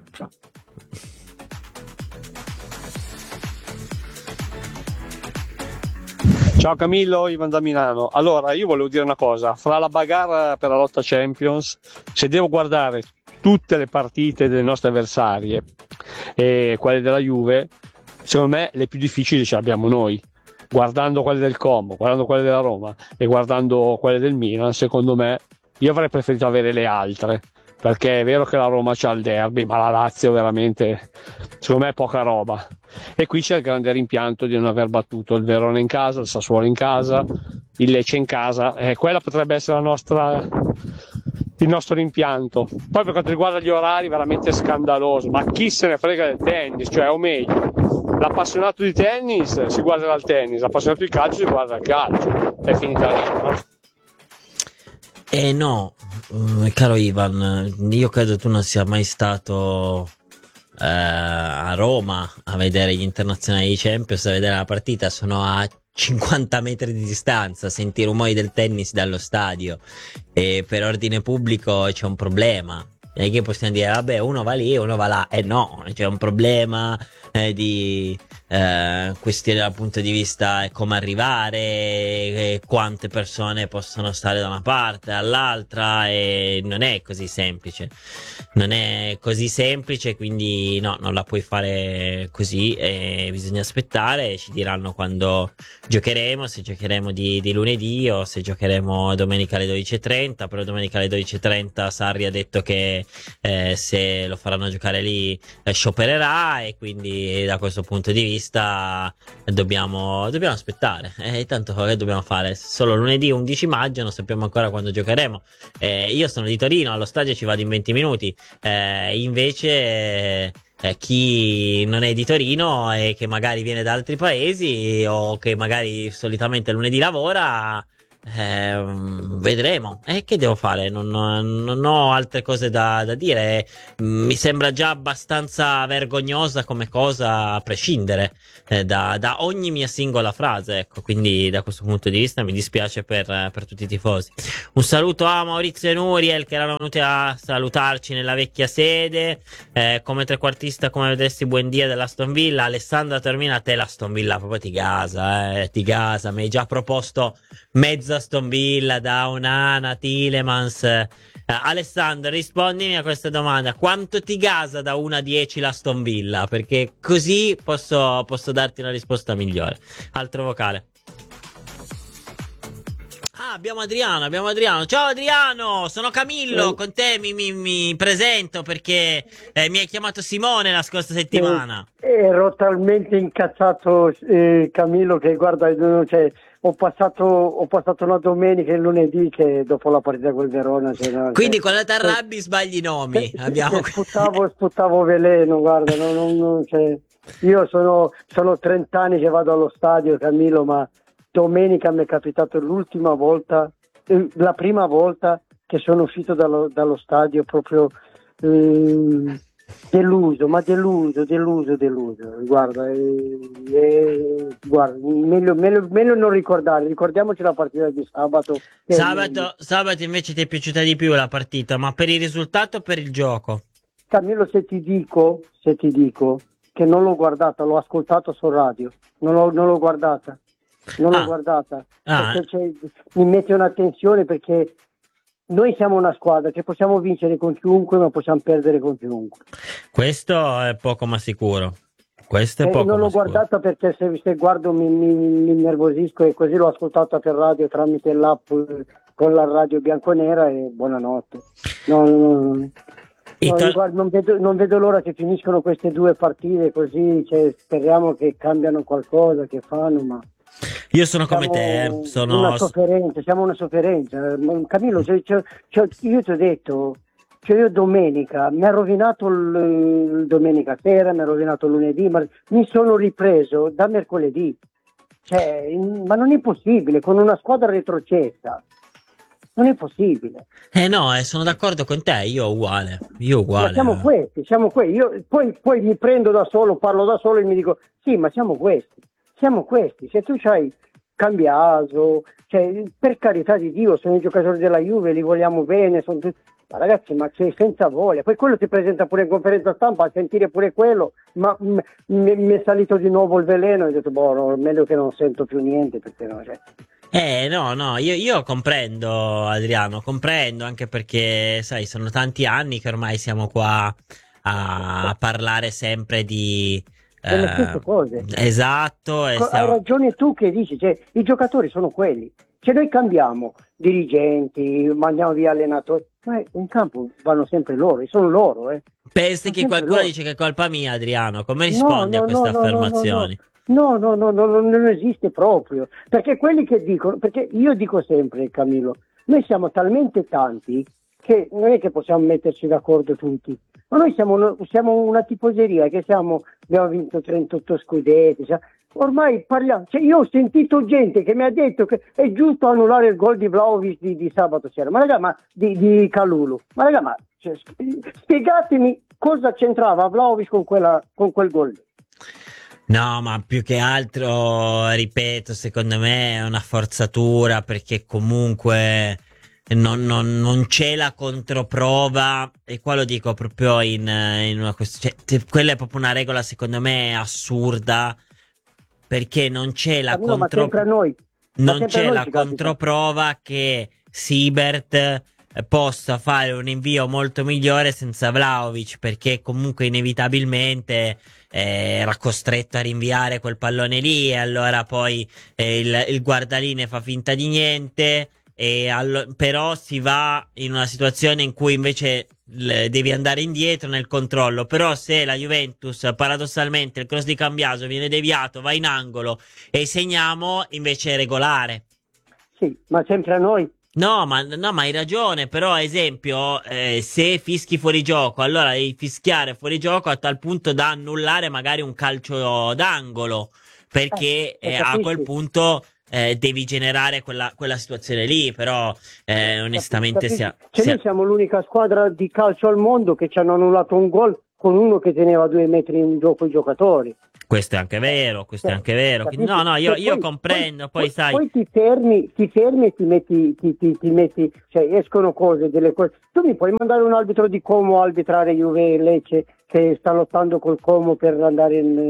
Ciao Camillo, Ivan da Milano. Allora, io volevo dire una cosa. Fra la bagarre per la lotta Champions, se devo guardare tutte le partite delle nostre avversarie e quelle della Juve, secondo me le più difficili ce le abbiamo noi. Guardando quelle del Como, guardando quelle della Roma e guardando quelle del Milan, secondo me io avrei preferito avere le altre. Perché è vero che la Roma c'ha il derby, ma la Lazio veramente, secondo me, è poca roba. E qui c'è il grande rimpianto di non aver battuto il Verona in casa, il Sassuolo in casa, il Lecce in casa. E quella potrebbe essere la nostra, il nostro rimpianto. Poi per quanto riguarda gli orari, veramente scandaloso. Ma chi se ne frega del tennis? Cioè, o meglio, l'appassionato di tennis si guarda al tennis, l'appassionato di calcio si guarda al calcio. È finita lì, no? Eh no, uh, caro Ivan, io credo tu non sia mai stato uh, a Roma a vedere gli internazionali di Champions, a vedere la partita. Sono a cinquanta metri di distanza, senti i rumori del tennis dallo stadio e per ordine pubblico c'è un problema. E che possiamo dire, vabbè, uno va lì, uno va là. Eh no, c'è un problema eh, di eh, questione dal punto di vista eh, come arrivare, eh, quante persone possono stare da una parte all'altra, e non è così semplice. Non è così semplice, quindi no, non la puoi fare così, e bisogna aspettare, ci diranno quando giocheremo, se giocheremo di, di lunedì o se giocheremo domenica alle dodici e trenta. Però domenica alle dodici e trenta Sarri ha detto che Eh, se lo faranno giocare lì eh, sciopererà, e quindi da questo punto di vista dobbiamo, dobbiamo aspettare. E eh, tanto che dobbiamo fare? Solo lunedì undici maggio, non sappiamo ancora quando giocheremo. Eh, io sono di Torino, allo stadio ci vado in venti minuti. Eh, invece eh, chi non è di Torino e che magari viene da altri paesi o che magari solitamente lunedì lavora, Eh, vedremo. E eh, che devo fare? Non, non ho altre cose da, da dire. Mi sembra già abbastanza vergognosa come cosa, a prescindere eh, da, da ogni mia singola frase. Ecco, quindi da questo punto di vista mi dispiace per, per tutti i tifosi. Un saluto a Maurizio e Nuriel che erano venuti a salutarci nella vecchia sede. Eh, come trequartista, come vedresti, buon dia dell'Aston Villa. Alessandra termina a te l'Aston Villa, proprio ti gasa, eh, ti gasa. Mi hai già proposto mezza Aston Villa da Onana, Tielemans. eh, Alessandro, rispondimi a questa domanda: quanto ti gasa da uno a dieci l'Aston Villa? Perché così posso, posso darti una risposta migliore. Altro vocale. Ah, abbiamo Adriano, abbiamo Adriano. Ciao Adriano, sono Camillo, con te mi, mi, mi presento perché eh, mi hai chiamato Simone la scorsa settimana. Eh, ero talmente incazzato, eh, Camillo, che guarda, cioè, ho passato, ho passato una domenica e il lunedì che dopo la partita col Verona. Cioè, no, Quindi cioè, quando ti arrabbi sbagli i nomi. eh, Abbiamo... sputavo, sputavo veleno, guarda, non, non, non, cioè, io sono, sono trenta anni che vado allo stadio, Camillo, ma domenica mi è capitato l'ultima volta, eh, la prima volta che sono uscito dallo, dallo stadio proprio eh, deluso, ma deluso, deluso, deluso. Guarda, eh, eh, guarda meglio, meglio, meglio non ricordare, ricordiamoci la partita di sabato. Sabato, sabato invece ti è piaciuta di più la partita, ma per il risultato o per il gioco? Camillo, se ti dico, se ti dico che non l'ho guardata, l'ho ascoltato su radio, non l'ho, non l'ho guardata. Non l'ho Ah. guardata, Ah. perché c'è- mi mette una tensione, perché noi siamo una squadra che possiamo vincere con chiunque, ma possiamo perdere con chiunque. Questo è poco ma sicuro. Questo è E poco non ma l'ho sicuro. guardata perché se, se guardo mi, mi, mi innervosisco, e così l'ho ascoltata per radio tramite l'app eh, con la radio bianconera, e buonanotte. No, no, no, no. E No, to- guarda, non, vedo, non vedo l'ora che finiscono queste due partite, così cioè, speriamo che cambiano qualcosa, che fanno, ma Io sono come te, siamo eh. sono... una sofferenza, siamo una sofferenza. Ma, Camillo, cioè, cioè, cioè, io ti ho detto, cioè io domenica mi ha rovinato il, il domenica sera, mi ha rovinato il lunedì, ma mi sono ripreso da mercoledì. Cioè, ma non è possibile, con una squadra retrocessa. Non è possibile. Eh no, eh, sono d'accordo con te, io uguale, io uguale. Ma siamo questi, siamo questi. Io poi, poi mi prendo da solo, parlo da solo e mi dico, sì, ma siamo questi. Siamo questi. Se tu c'hai Cambiaso, cioè, per carità di Dio, sono i giocatori della Juve, li vogliamo bene, sono tutti... Ma ragazzi, ma c'è senza voglia. Poi quello si presenta pure in conferenza stampa a sentire pure quello, ma m- m- mi è salito di nuovo il veleno e ho detto, boh, no, meglio che non sento più niente, perché no, cioè... Eh no, no, io, io comprendo Adriano, comprendo, anche perché, sai, sono tanti anni che ormai siamo qua a parlare sempre di... delle eh, stesse cose. Esatto, e Co- stiamo- Hai ragione tu che dici, cioè, i giocatori sono quelli. Cioè noi cambiamo dirigenti, mandiamo via allenatori, ma in campo vanno sempre loro, e sono loro. Eh. pensi che sempre qualcuno loro. dice che è colpa mia, Adriano? Come rispondi No, a no, queste no, no, no, no, affermazioni? No, no, no, no, no, non esiste proprio. Perché quelli che dicono, perché io dico sempre, Camillo, noi siamo talmente tanti che non è che possiamo metterci d'accordo tutti. Ma noi siamo, uno- siamo una tifoseria che siamo, abbiamo vinto trentotto scudetti. Cioè, ormai parliamo, cioè io ho sentito gente che mi ha detto che è giusto annullare il gol di Vlahovic di, di sabato sera, ma raga, ma di, di Kalulu, ma raga, ma cioè, spiegatemi cosa c'entrava Vlahovic con, quella, con quel gol lì. No, ma più che altro, ripeto, secondo me è una forzatura, perché comunque non, non- non c'è la controprova, e qua lo dico proprio in, in una questione, cioè, te- quella è proprio una regola secondo me assurda, perché non c'è la Camillo, ma contro- sempre a noi. Ma non sempre a c'è noi la ci capita. controprova che Siebert eh, possa fare un invio molto migliore senza Vlahovic, perché comunque inevitabilmente eh, era costretto a rinviare quel pallone lì, e allora poi eh, il, il guardaline fa finta di niente, e allo- però si va in una situazione in cui invece le- devi andare indietro nel controllo, però se la Juventus paradossalmente il cross di Cambiaso viene deviato, va in angolo e segniamo, invece è regolare. Sì, ma sempre a noi. No, ma, no, ma hai ragione, però ad esempio eh, se fischi fuori gioco, allora devi fischiare fuori gioco a tal punto da annullare magari un calcio d'angolo, perché Eh, eh, a capisci? quel punto eh, devi generare quella, quella situazione lì, però eh, onestamente Capisci? sia, Cioè, sia- noi siamo l'unica squadra di calcio al mondo che ci hanno annullato un gol con uno che teneva a due metri in gioco i giocatori. questo è anche vero, questo è anche vero. Quindi, Capisci? no, no, io, Cioè, io poi- comprendo, poi, poi, sai... poi ti fermi, ti fermi e ti metti, ti, ti, ti metti, cioè escono cose, delle cose. Tu mi puoi mandare un arbitro di Como a arbitrare Juve e Lecce che sta lottando col Como per andare in,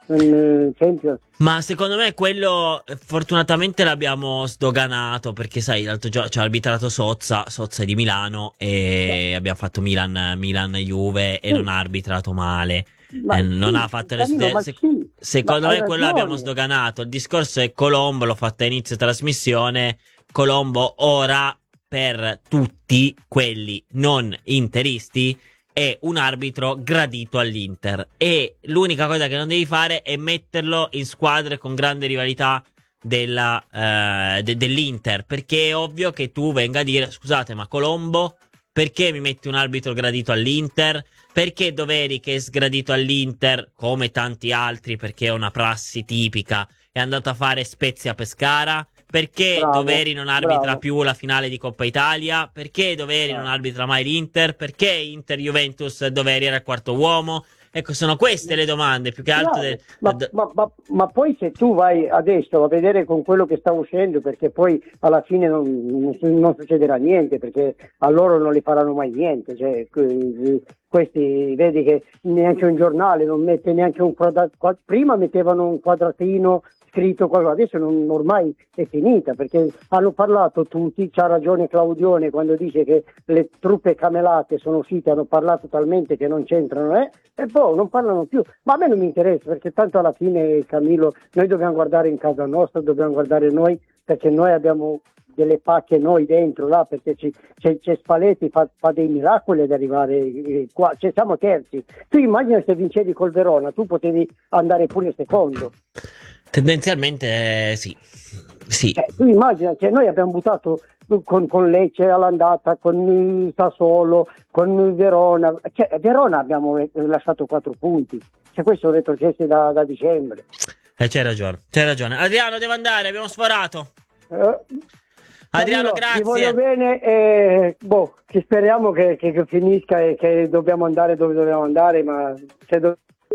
in Champions? Ma secondo me quello eh, fortunatamente l'abbiamo sdoganato, perché sai, l'altro giorno ci ha arbitrato Sozza, Sozza è di Milano e abbiamo fatto Milan, Milan Juve e Sì. non ha arbitrato male. Ma Eh, non sì, ha fatto Danilo, nessun- ma se- sì, secondo ma me hai quello ragione. l'abbiamo sdoganato. Il discorso è Colombo, l'ho fatto a inizio trasmissione. Colombo ora per tutti quelli non interisti è un arbitro gradito all'Inter, e l'unica cosa che non devi fare è metterlo in squadre con grande rivalità della, eh, de- dell'Inter, perché è ovvio che tu venga a dire: scusate, ma Colombo, perché mi metti un arbitro gradito all'Inter? Perché Doveri, che è sgradito all'Inter come tanti altri perché è una prassi tipica, è andato a fare Spezia Pescara? Perché Bravo, Doveri non arbitra bravo. più la finale di Coppa Italia? Perché Doveri non arbitra mai l'Inter? Perché Inter-Juventus Doveri era il quarto uomo? Ecco, sono queste le domande, più che altro... Bravo. de- ma, de- ma- ma- ma poi se tu vai adesso a vedere con quello che sta uscendo, perché poi alla fine non, non su- non succederà niente, perché a loro non li faranno mai niente, cioè, que- questi vedi che neanche un giornale non mette neanche un quadra- qua- prima mettevano un quadratino scritto qualcosa, adesso non- ormai è finita, perché hanno parlato tutti, c'ha ragione Claudione quando dice che le truppe camelate sono uscite, hanno parlato talmente che non c'entrano, eh? E poi non parlano più, ma a me non mi interessa, perché tanto alla fine, Camillo, noi dobbiamo guardare in casa nostra, dobbiamo guardare noi, perché noi abbiamo delle pacche noi dentro là, perché ci- c'è, c'è Spalletti, fa, fa dei miracoli ad arrivare eh, qua, cioè siamo terzi. Tu immagina se vincevi col Verona, tu potevi andare pure secondo. Tendenzialmente eh, sì. Sì. Eh, tu immagina, cioè noi abbiamo buttato con, con Lecce all'andata, con il Sassuolo, con il Verona, cioè a Verona abbiamo eh, lasciato quattro punti, cioè questo è retrocesso da, da dicembre. Eh, c'hai ragione, c'hai ragione. Adriano, devo andare, abbiamo sforato. Eh, Adriano, Danilo, grazie. Ti voglio bene e boh, che speriamo che, che- che finisca e che dobbiamo andare dove dobbiamo andare, ma se do-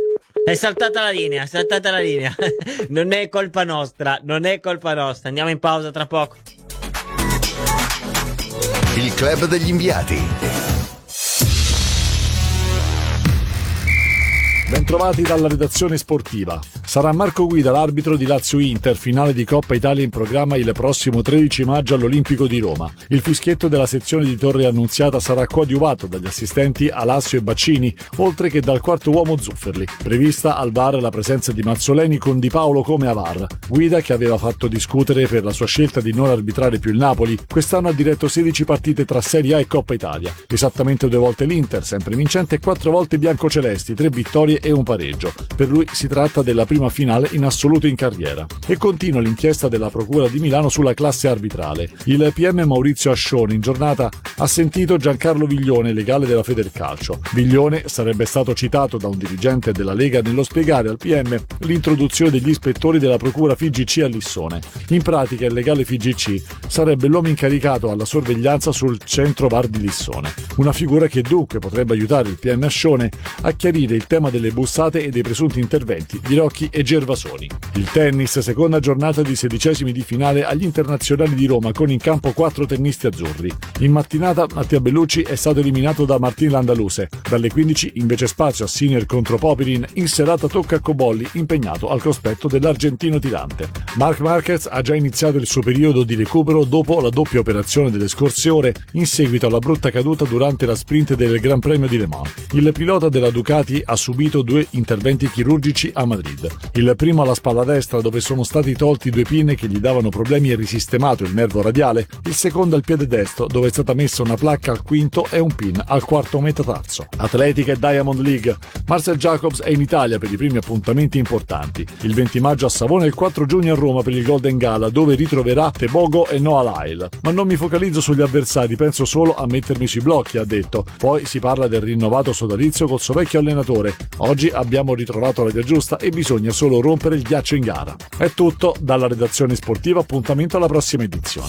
È saltata la linea, è saltata la linea. Non è colpa nostra, non è colpa nostra. Andiamo in pausa tra poco. Il club degli inviati. Bentrovati dalla redazione sportiva. Sarà Marco Guida l'arbitro di Lazio-Inter, finale di Coppa Italia in programma il prossimo tredici maggio all'Olimpico di Roma. Il fischietto della sezione di Torre Annunziata sarà coadiuvato dagli assistenti Alassio e Baccini, oltre che dal quarto uomo Zufferli. Prevista al V A R la presenza di Mazzoleni con Di Paolo come A V A R. Guida, che aveva fatto discutere per la sua scelta di non arbitrare più il Napoli, quest'anno ha diretto sedici partite tra Serie A e Coppa Italia. Esattamente due volte l'Inter, sempre vincente, e quattro volte i biancocelesti, tre vittorie e un pareggio. Per lui si tratta della prima finale in assoluto in carriera. E continua l'inchiesta della Procura di Milano sulla classe arbitrale. Il P M Maurizio Ascione in giornata ha sentito Giancarlo Viglione, legale della Federcalcio. Viglione sarebbe stato citato da un dirigente della Lega nello spiegare al P M l'introduzione degli ispettori della Procura F I G C a Lissone. In pratica il legale F I G C sarebbe l'uomo incaricato alla sorveglianza sul centro V A R di Lissone. Una figura che dunque potrebbe aiutare il P M Ascione a chiarire il tema delle bussate e dei presunti interventi di Rocchi e Gervasoni. Il tennis, seconda giornata di sedicesimi di finale agli internazionali di Roma con in campo quattro tennisti azzurri. In mattinata Mattia Bellucci è stato eliminato da Martin Landaluse. Dalle quindici invece spazio a Sinner contro Popirin, in serata tocca a Cobolli impegnato al cospetto dell'argentino tirante. Marc Marquez ha già iniziato il suo periodo di recupero dopo la doppia operazione delle scorse ore in seguito alla brutta caduta durante la sprint del Gran Premio di Le Mans. Il pilota della Ducati ha subito due interventi chirurgici a Madrid. Il primo alla spalla destra, dove sono stati tolti due pinne che gli davano problemi e risistemato il nervo radiale. Il secondo al piede destro, dove è stata messa una placca al quinto e un pin al quarto metatarso. Atletica e Diamond League. Marcel Jacobs è in Italia per i primi appuntamenti importanti. Il venti maggio a Savona e il quattro giugno a Roma per il Golden Gala, dove ritroverà Tebogo e Noah Lyle. Ma non mi focalizzo sugli avversari, penso solo a mettermi sui blocchi, ha detto. Poi si parla del rinnovato sodalizio col suo vecchio allenatore. Oggi abbiamo ritrovato la via giusta e bisogna solo rompere il ghiaccio in gara. È tutto dalla redazione sportiva, appuntamento alla prossima edizione.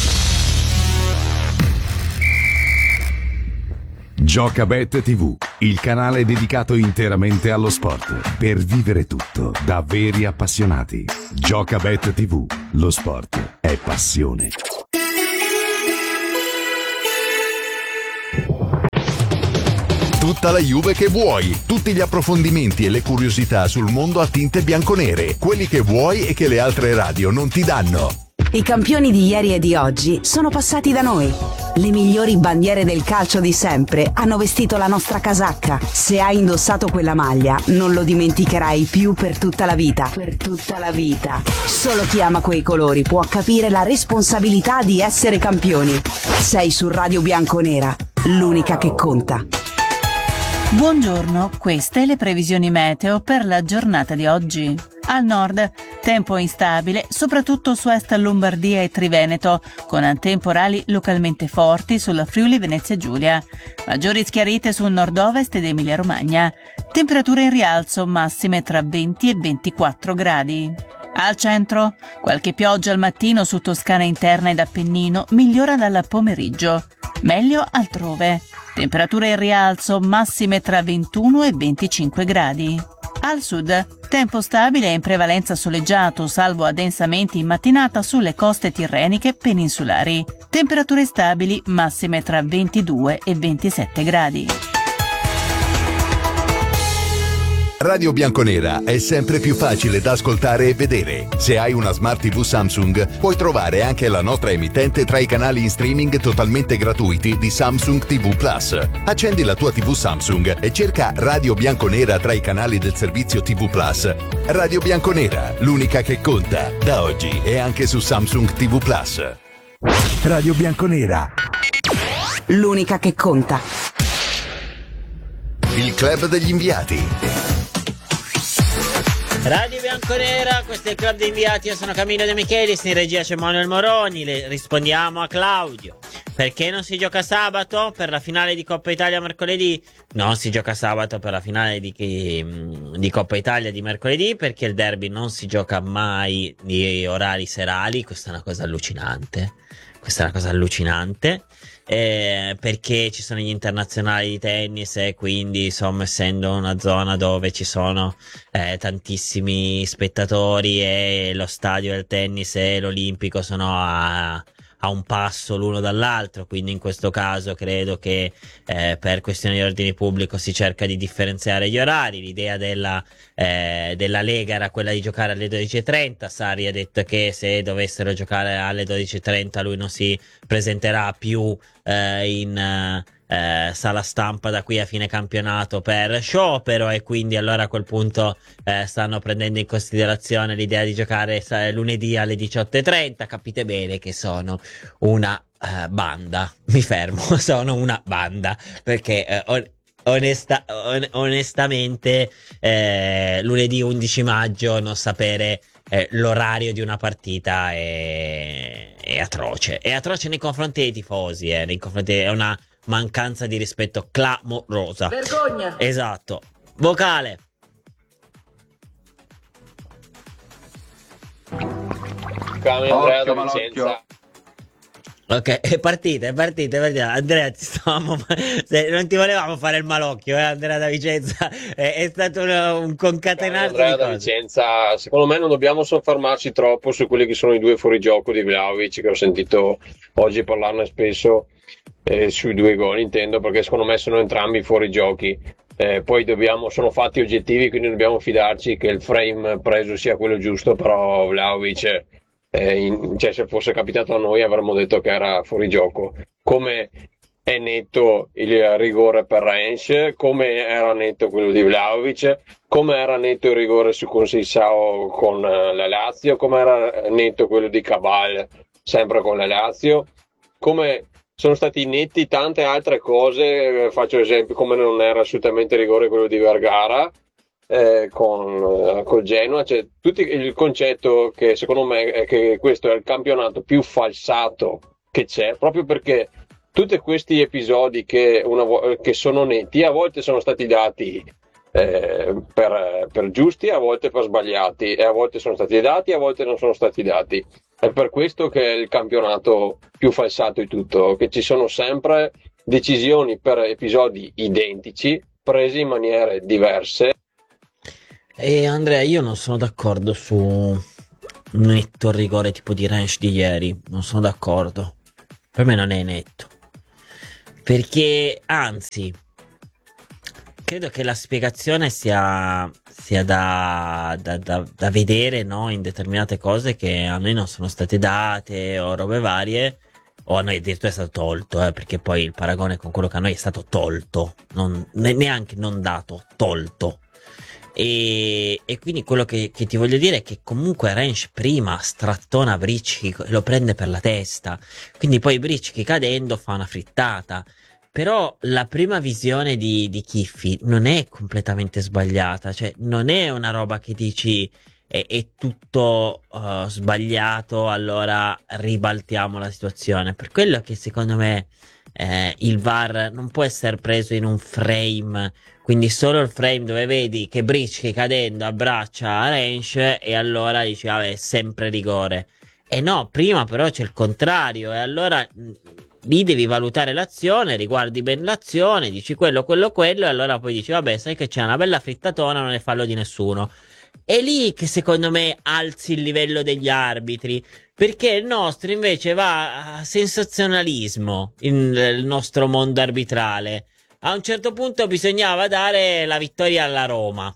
Giocabet tivù, il canale dedicato interamente allo sport, per vivere tutto da veri appassionati. Giocabet tivù, lo sport è passione. Tutta la Juve che vuoi, tutti gli approfondimenti e le curiosità sul mondo a tinte bianconere, quelli che vuoi e che le altre radio non ti danno. I campioni di ieri e di oggi sono passati da noi. Le migliori bandiere del calcio di sempre hanno vestito la nostra casacca. Se hai indossato quella maglia, non lo dimenticherai più per tutta la vita. Per tutta la vita. Solo chi ama quei colori può capire la responsabilità di essere campioni. Sei su Radio Bianconera, l'unica che conta. Buongiorno, queste le previsioni meteo per la giornata di oggi. Al nord, tempo instabile, soprattutto su est Lombardia e Triveneto, con temporali localmente forti sulla Friuli Venezia Giulia. Maggiori schiarite sul nord-ovest ed Emilia Romagna. Temperature in rialzo, massime tra venti e ventiquattro gradi. Al centro, qualche pioggia al mattino su Toscana interna ed Appennino, migliora dal pomeriggio. Meglio altrove. Temperature in rialzo, massime tra ventuno e venticinque gradi. Al sud, tempo stabile e in prevalenza soleggiato, salvo addensamenti in mattinata sulle coste tirreniche peninsulari. Temperature stabili, massime tra ventidue e ventisette gradi. Radio Bianconera è sempre più facile da ascoltare e vedere. Se hai una Smart tivù Samsung, puoi trovare anche la nostra emittente tra i canali in streaming totalmente gratuiti di Samsung tivù Plus. Accendi la tua tivù Samsung e cerca Radio Bianconera tra i canali del servizio tivù Plus. Radio Bianconera, l'unica che conta, da oggi e anche su Samsung tivù Plus. Radio Bianconera, l'unica che conta. Il club degli inviati. Radio Bianconera, questo è il club di inviati, io sono Camillo De Michelis, in regia c'è Manuel Moroni, le rispondiamo a Claudio. Perché non si gioca sabato per la finale di Coppa Italia mercoledì? Non si gioca sabato per la finale di, di Coppa Italia di mercoledì, perché il derby non si gioca mai di orari serali, questa è una cosa allucinante, questa è una cosa allucinante. Eh, perché ci sono gli internazionali di tennis e quindi insomma essendo una zona dove ci sono eh, tantissimi spettatori e lo stadio del tennis e l'Olimpico sono a, a un passo l'uno dall'altro, quindi in questo caso credo che eh, per questioni di ordine pubblico si cerca di differenziare gli orari. L'idea della, eh, della Lega era quella di giocare alle dodici e trenta. Sarri ha detto che se dovessero giocare alle dodici e trenta lui non si presenterà più eh, in eh, sala stampa da qui a fine campionato per sciopero, e quindi allora a quel punto eh, stanno prendendo in considerazione l'idea di giocare eh, lunedì alle diciotto e trenta. Capite bene che sono una uh, banda, mi fermo, sono una banda perché eh, on- onesta- on- onestamente eh, lunedì undici maggio non sapere Eh, l'orario di una partita è, è atroce, è atroce nei confronti dei tifosi, eh, nei confronti, è una mancanza di rispetto clamorosa. Vergogna! Esatto. Vocale. Andrea da Vicenza. Ok, è partita, è partita, è partita. Andrea, ti stavamo, se non ti volevamo fare il malocchio, eh, Andrea da Vicenza, è, è stato un, un concatenarsi Andrea di da cose. Vicenza, secondo me non dobbiamo soffermarci troppo su quelli che sono i due fuorigioco di Vlahovic, che ho sentito oggi parlarne spesso, eh, sui due gol intendo, perché secondo me sono entrambi fuorigiochi. Eh, poi dobbiamo, sono fatti oggettivi, quindi dobbiamo fidarci che il frame preso sia quello giusto, però Vlahovic... Eh, in, cioè se fosse capitato a noi avremmo detto che era fuori gioco, come è netto il rigore per Rennes, come era netto quello di Vlahovic, come era netto il rigore su Conceição con la Lazio, come era netto quello di Cabal sempre con la Lazio, come sono stati netti tante altre cose. Faccio esempio come non era assolutamente rigore quello di Vergara eh, con eh, col Genoa. Cioè, tutti, il concetto che secondo me è che questo è il campionato più falsato che c'è, proprio perché tutti questi episodi che, una, che sono netti a volte sono stati dati eh, per, per giusti, a volte per sbagliati, e a volte sono stati dati, a volte non sono stati dati. È per questo che è il campionato più falsato di tutto, che ci sono sempre decisioni per episodi identici, prese in maniere diverse. E Andrea, io non sono d'accordo su un netto rigore tipo di Rennes di ieri, non sono d'accordo. Per me non è netto. Perché, anzi, credo che la spiegazione sia, sia da, da, da, da vedere, no? In determinate cose che a noi non sono state date o robe varie, o a noi addirittura è stato tolto, eh, perché poi il paragone con quello che a noi è stato tolto, non, neanche non dato, tolto. E, e quindi quello che, che ti voglio dire è che comunque Rennes prima strattona Bricchi e lo prende per la testa, quindi poi Bricchi cadendo fa una frittata. Però la prima visione di, di Chiffi non è completamente sbagliata, cioè non è una roba che dici è, è tutto uh, sbagliato, allora ribaltiamo la situazione. Per quello che secondo me eh, il V A R non può essere preso in un frame, quindi solo il frame dove vedi che Bricchi cadendo abbraccia Rennes e allora dici vabbè, è sempre rigore. E no, prima però c'è il contrario, e allora lì devi valutare l'azione, riguardi bene l'azione, dici quello, quello, quello, e allora poi dici vabbè, sai che c'è una bella frittatona, non è fallo di nessuno. È lì che secondo me alzi il livello degli arbitri, perché il nostro invece va a sensazionalismo, in, il nostro mondo arbitrale. A un certo punto bisognava dare la vittoria alla Roma,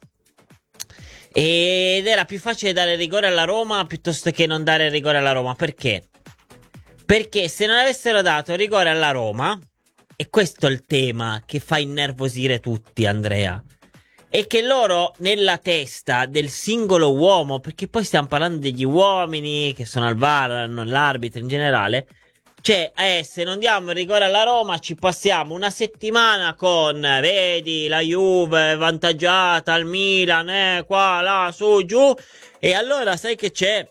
ed era più facile dare rigore alla Roma piuttosto che non dare rigore alla Roma. Perché? Perché se non avessero dato rigore alla Roma, e questo è il tema che fa innervosire tutti, Andrea, è che loro nella testa del singolo uomo, perché poi stiamo parlando degli uomini che sono al V A R, non l'arbitro in generale, cioè eh, se non diamo il rigore alla Roma ci passiamo una settimana con vedi la Juve vantaggiata al Milan, eh, qua, là, su, giù, e allora sai che c'è?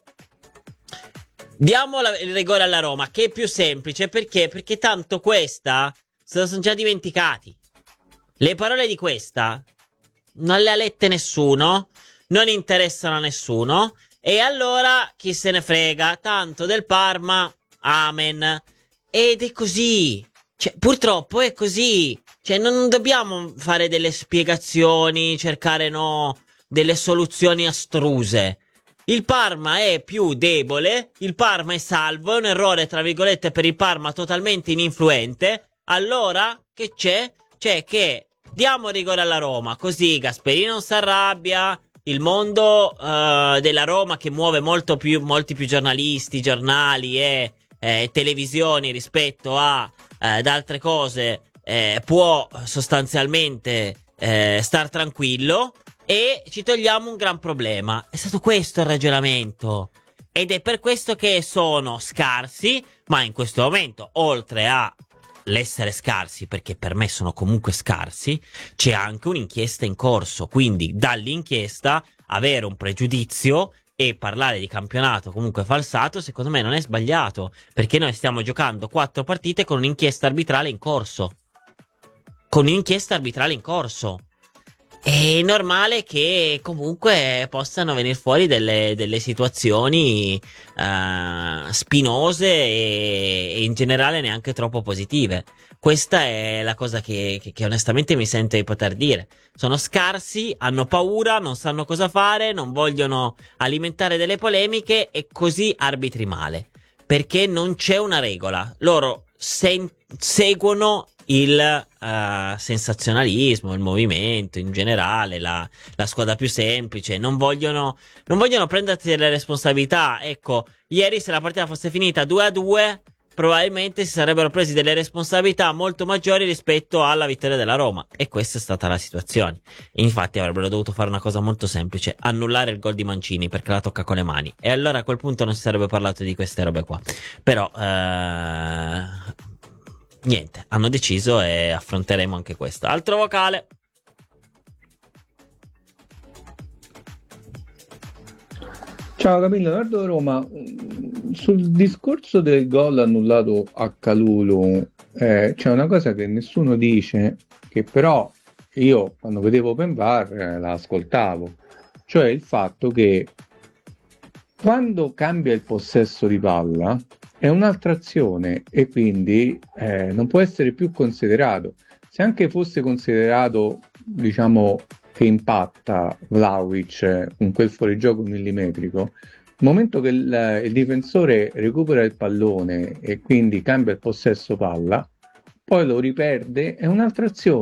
Diamo la, il rigore alla Roma, che è più semplice. Perché? Perché tanto questa se lo sono già dimenticati. Le parole di questa non le ha lette nessuno, non interessano a nessuno, e allora chi se ne frega, tanto del Parma, amen. Ed è così, cioè, purtroppo è così, cioè non dobbiamo fare delle spiegazioni, cercare no delle soluzioni astruse. Il Parma è più debole, il Parma è salvo, è un errore tra virgolette per il Parma totalmente ininfluente. Allora che c'è? C'è che diamo rigore alla Roma, così Gasperini non si arrabbia, il mondo uh, della Roma, che muove molto più, molti più giornalisti, giornali e eh, televisioni rispetto a eh, ad altre cose, eh, può sostanzialmente eh, star tranquillo. E ci togliamo un gran problema. È stato questo il ragionamento, ed è per questo che sono scarsi. Ma in questo momento, oltre a l'essere scarsi, perché per me sono comunque scarsi, c'è anche un'inchiesta in corso. Quindi dall'inchiesta avere un pregiudizio e parlare di campionato comunque falsato, secondo me non è sbagliato, perché noi stiamo giocando quattro partite con un'inchiesta arbitrale in corso. Con un'inchiesta arbitrale in corso. È normale che comunque possano venire fuori delle, delle situazioni uh, spinose e, e in generale neanche troppo positive. Questa è la cosa che, che, che onestamente mi sento di poter dire. Sono scarsi, hanno paura, non sanno cosa fare, non vogliono alimentare delle polemiche, e così arbitri male. Perché non c'è una regola. Loro sen- seguono il uh, sensazionalismo, il movimento in generale, la, la squadra più semplice, non vogliono, non vogliono prendersi delle responsabilità. Ecco, ieri se la partita fosse finita due a due, probabilmente si sarebbero presi delle responsabilità molto maggiori rispetto alla vittoria della Roma, e questa è stata la situazione. Infatti avrebbero dovuto fare una cosa molto semplice: annullare il gol di Mancini, perché la tocca con le mani, e allora a quel punto non si sarebbe parlato di queste robe qua. Però eh, niente, hanno deciso e affronteremo anche questo. Altro vocale. Ciao Camillo, Nardo Roma. Sul discorso del gol annullato a Kalulu eh, c'è una cosa che nessuno dice, che però io quando vedevo Open Bar eh, la ascoltavo, cioè il fatto che quando cambia il possesso di palla è un'altra azione e quindi eh, non può essere più considerato. Se anche fosse considerato, diciamo, che impatta Vlahovic con quel fuorigioco millimetrico, il momento che il, il difensore recupera il pallone e quindi cambia il possesso palla, poi lo riperde, è un'altra azione.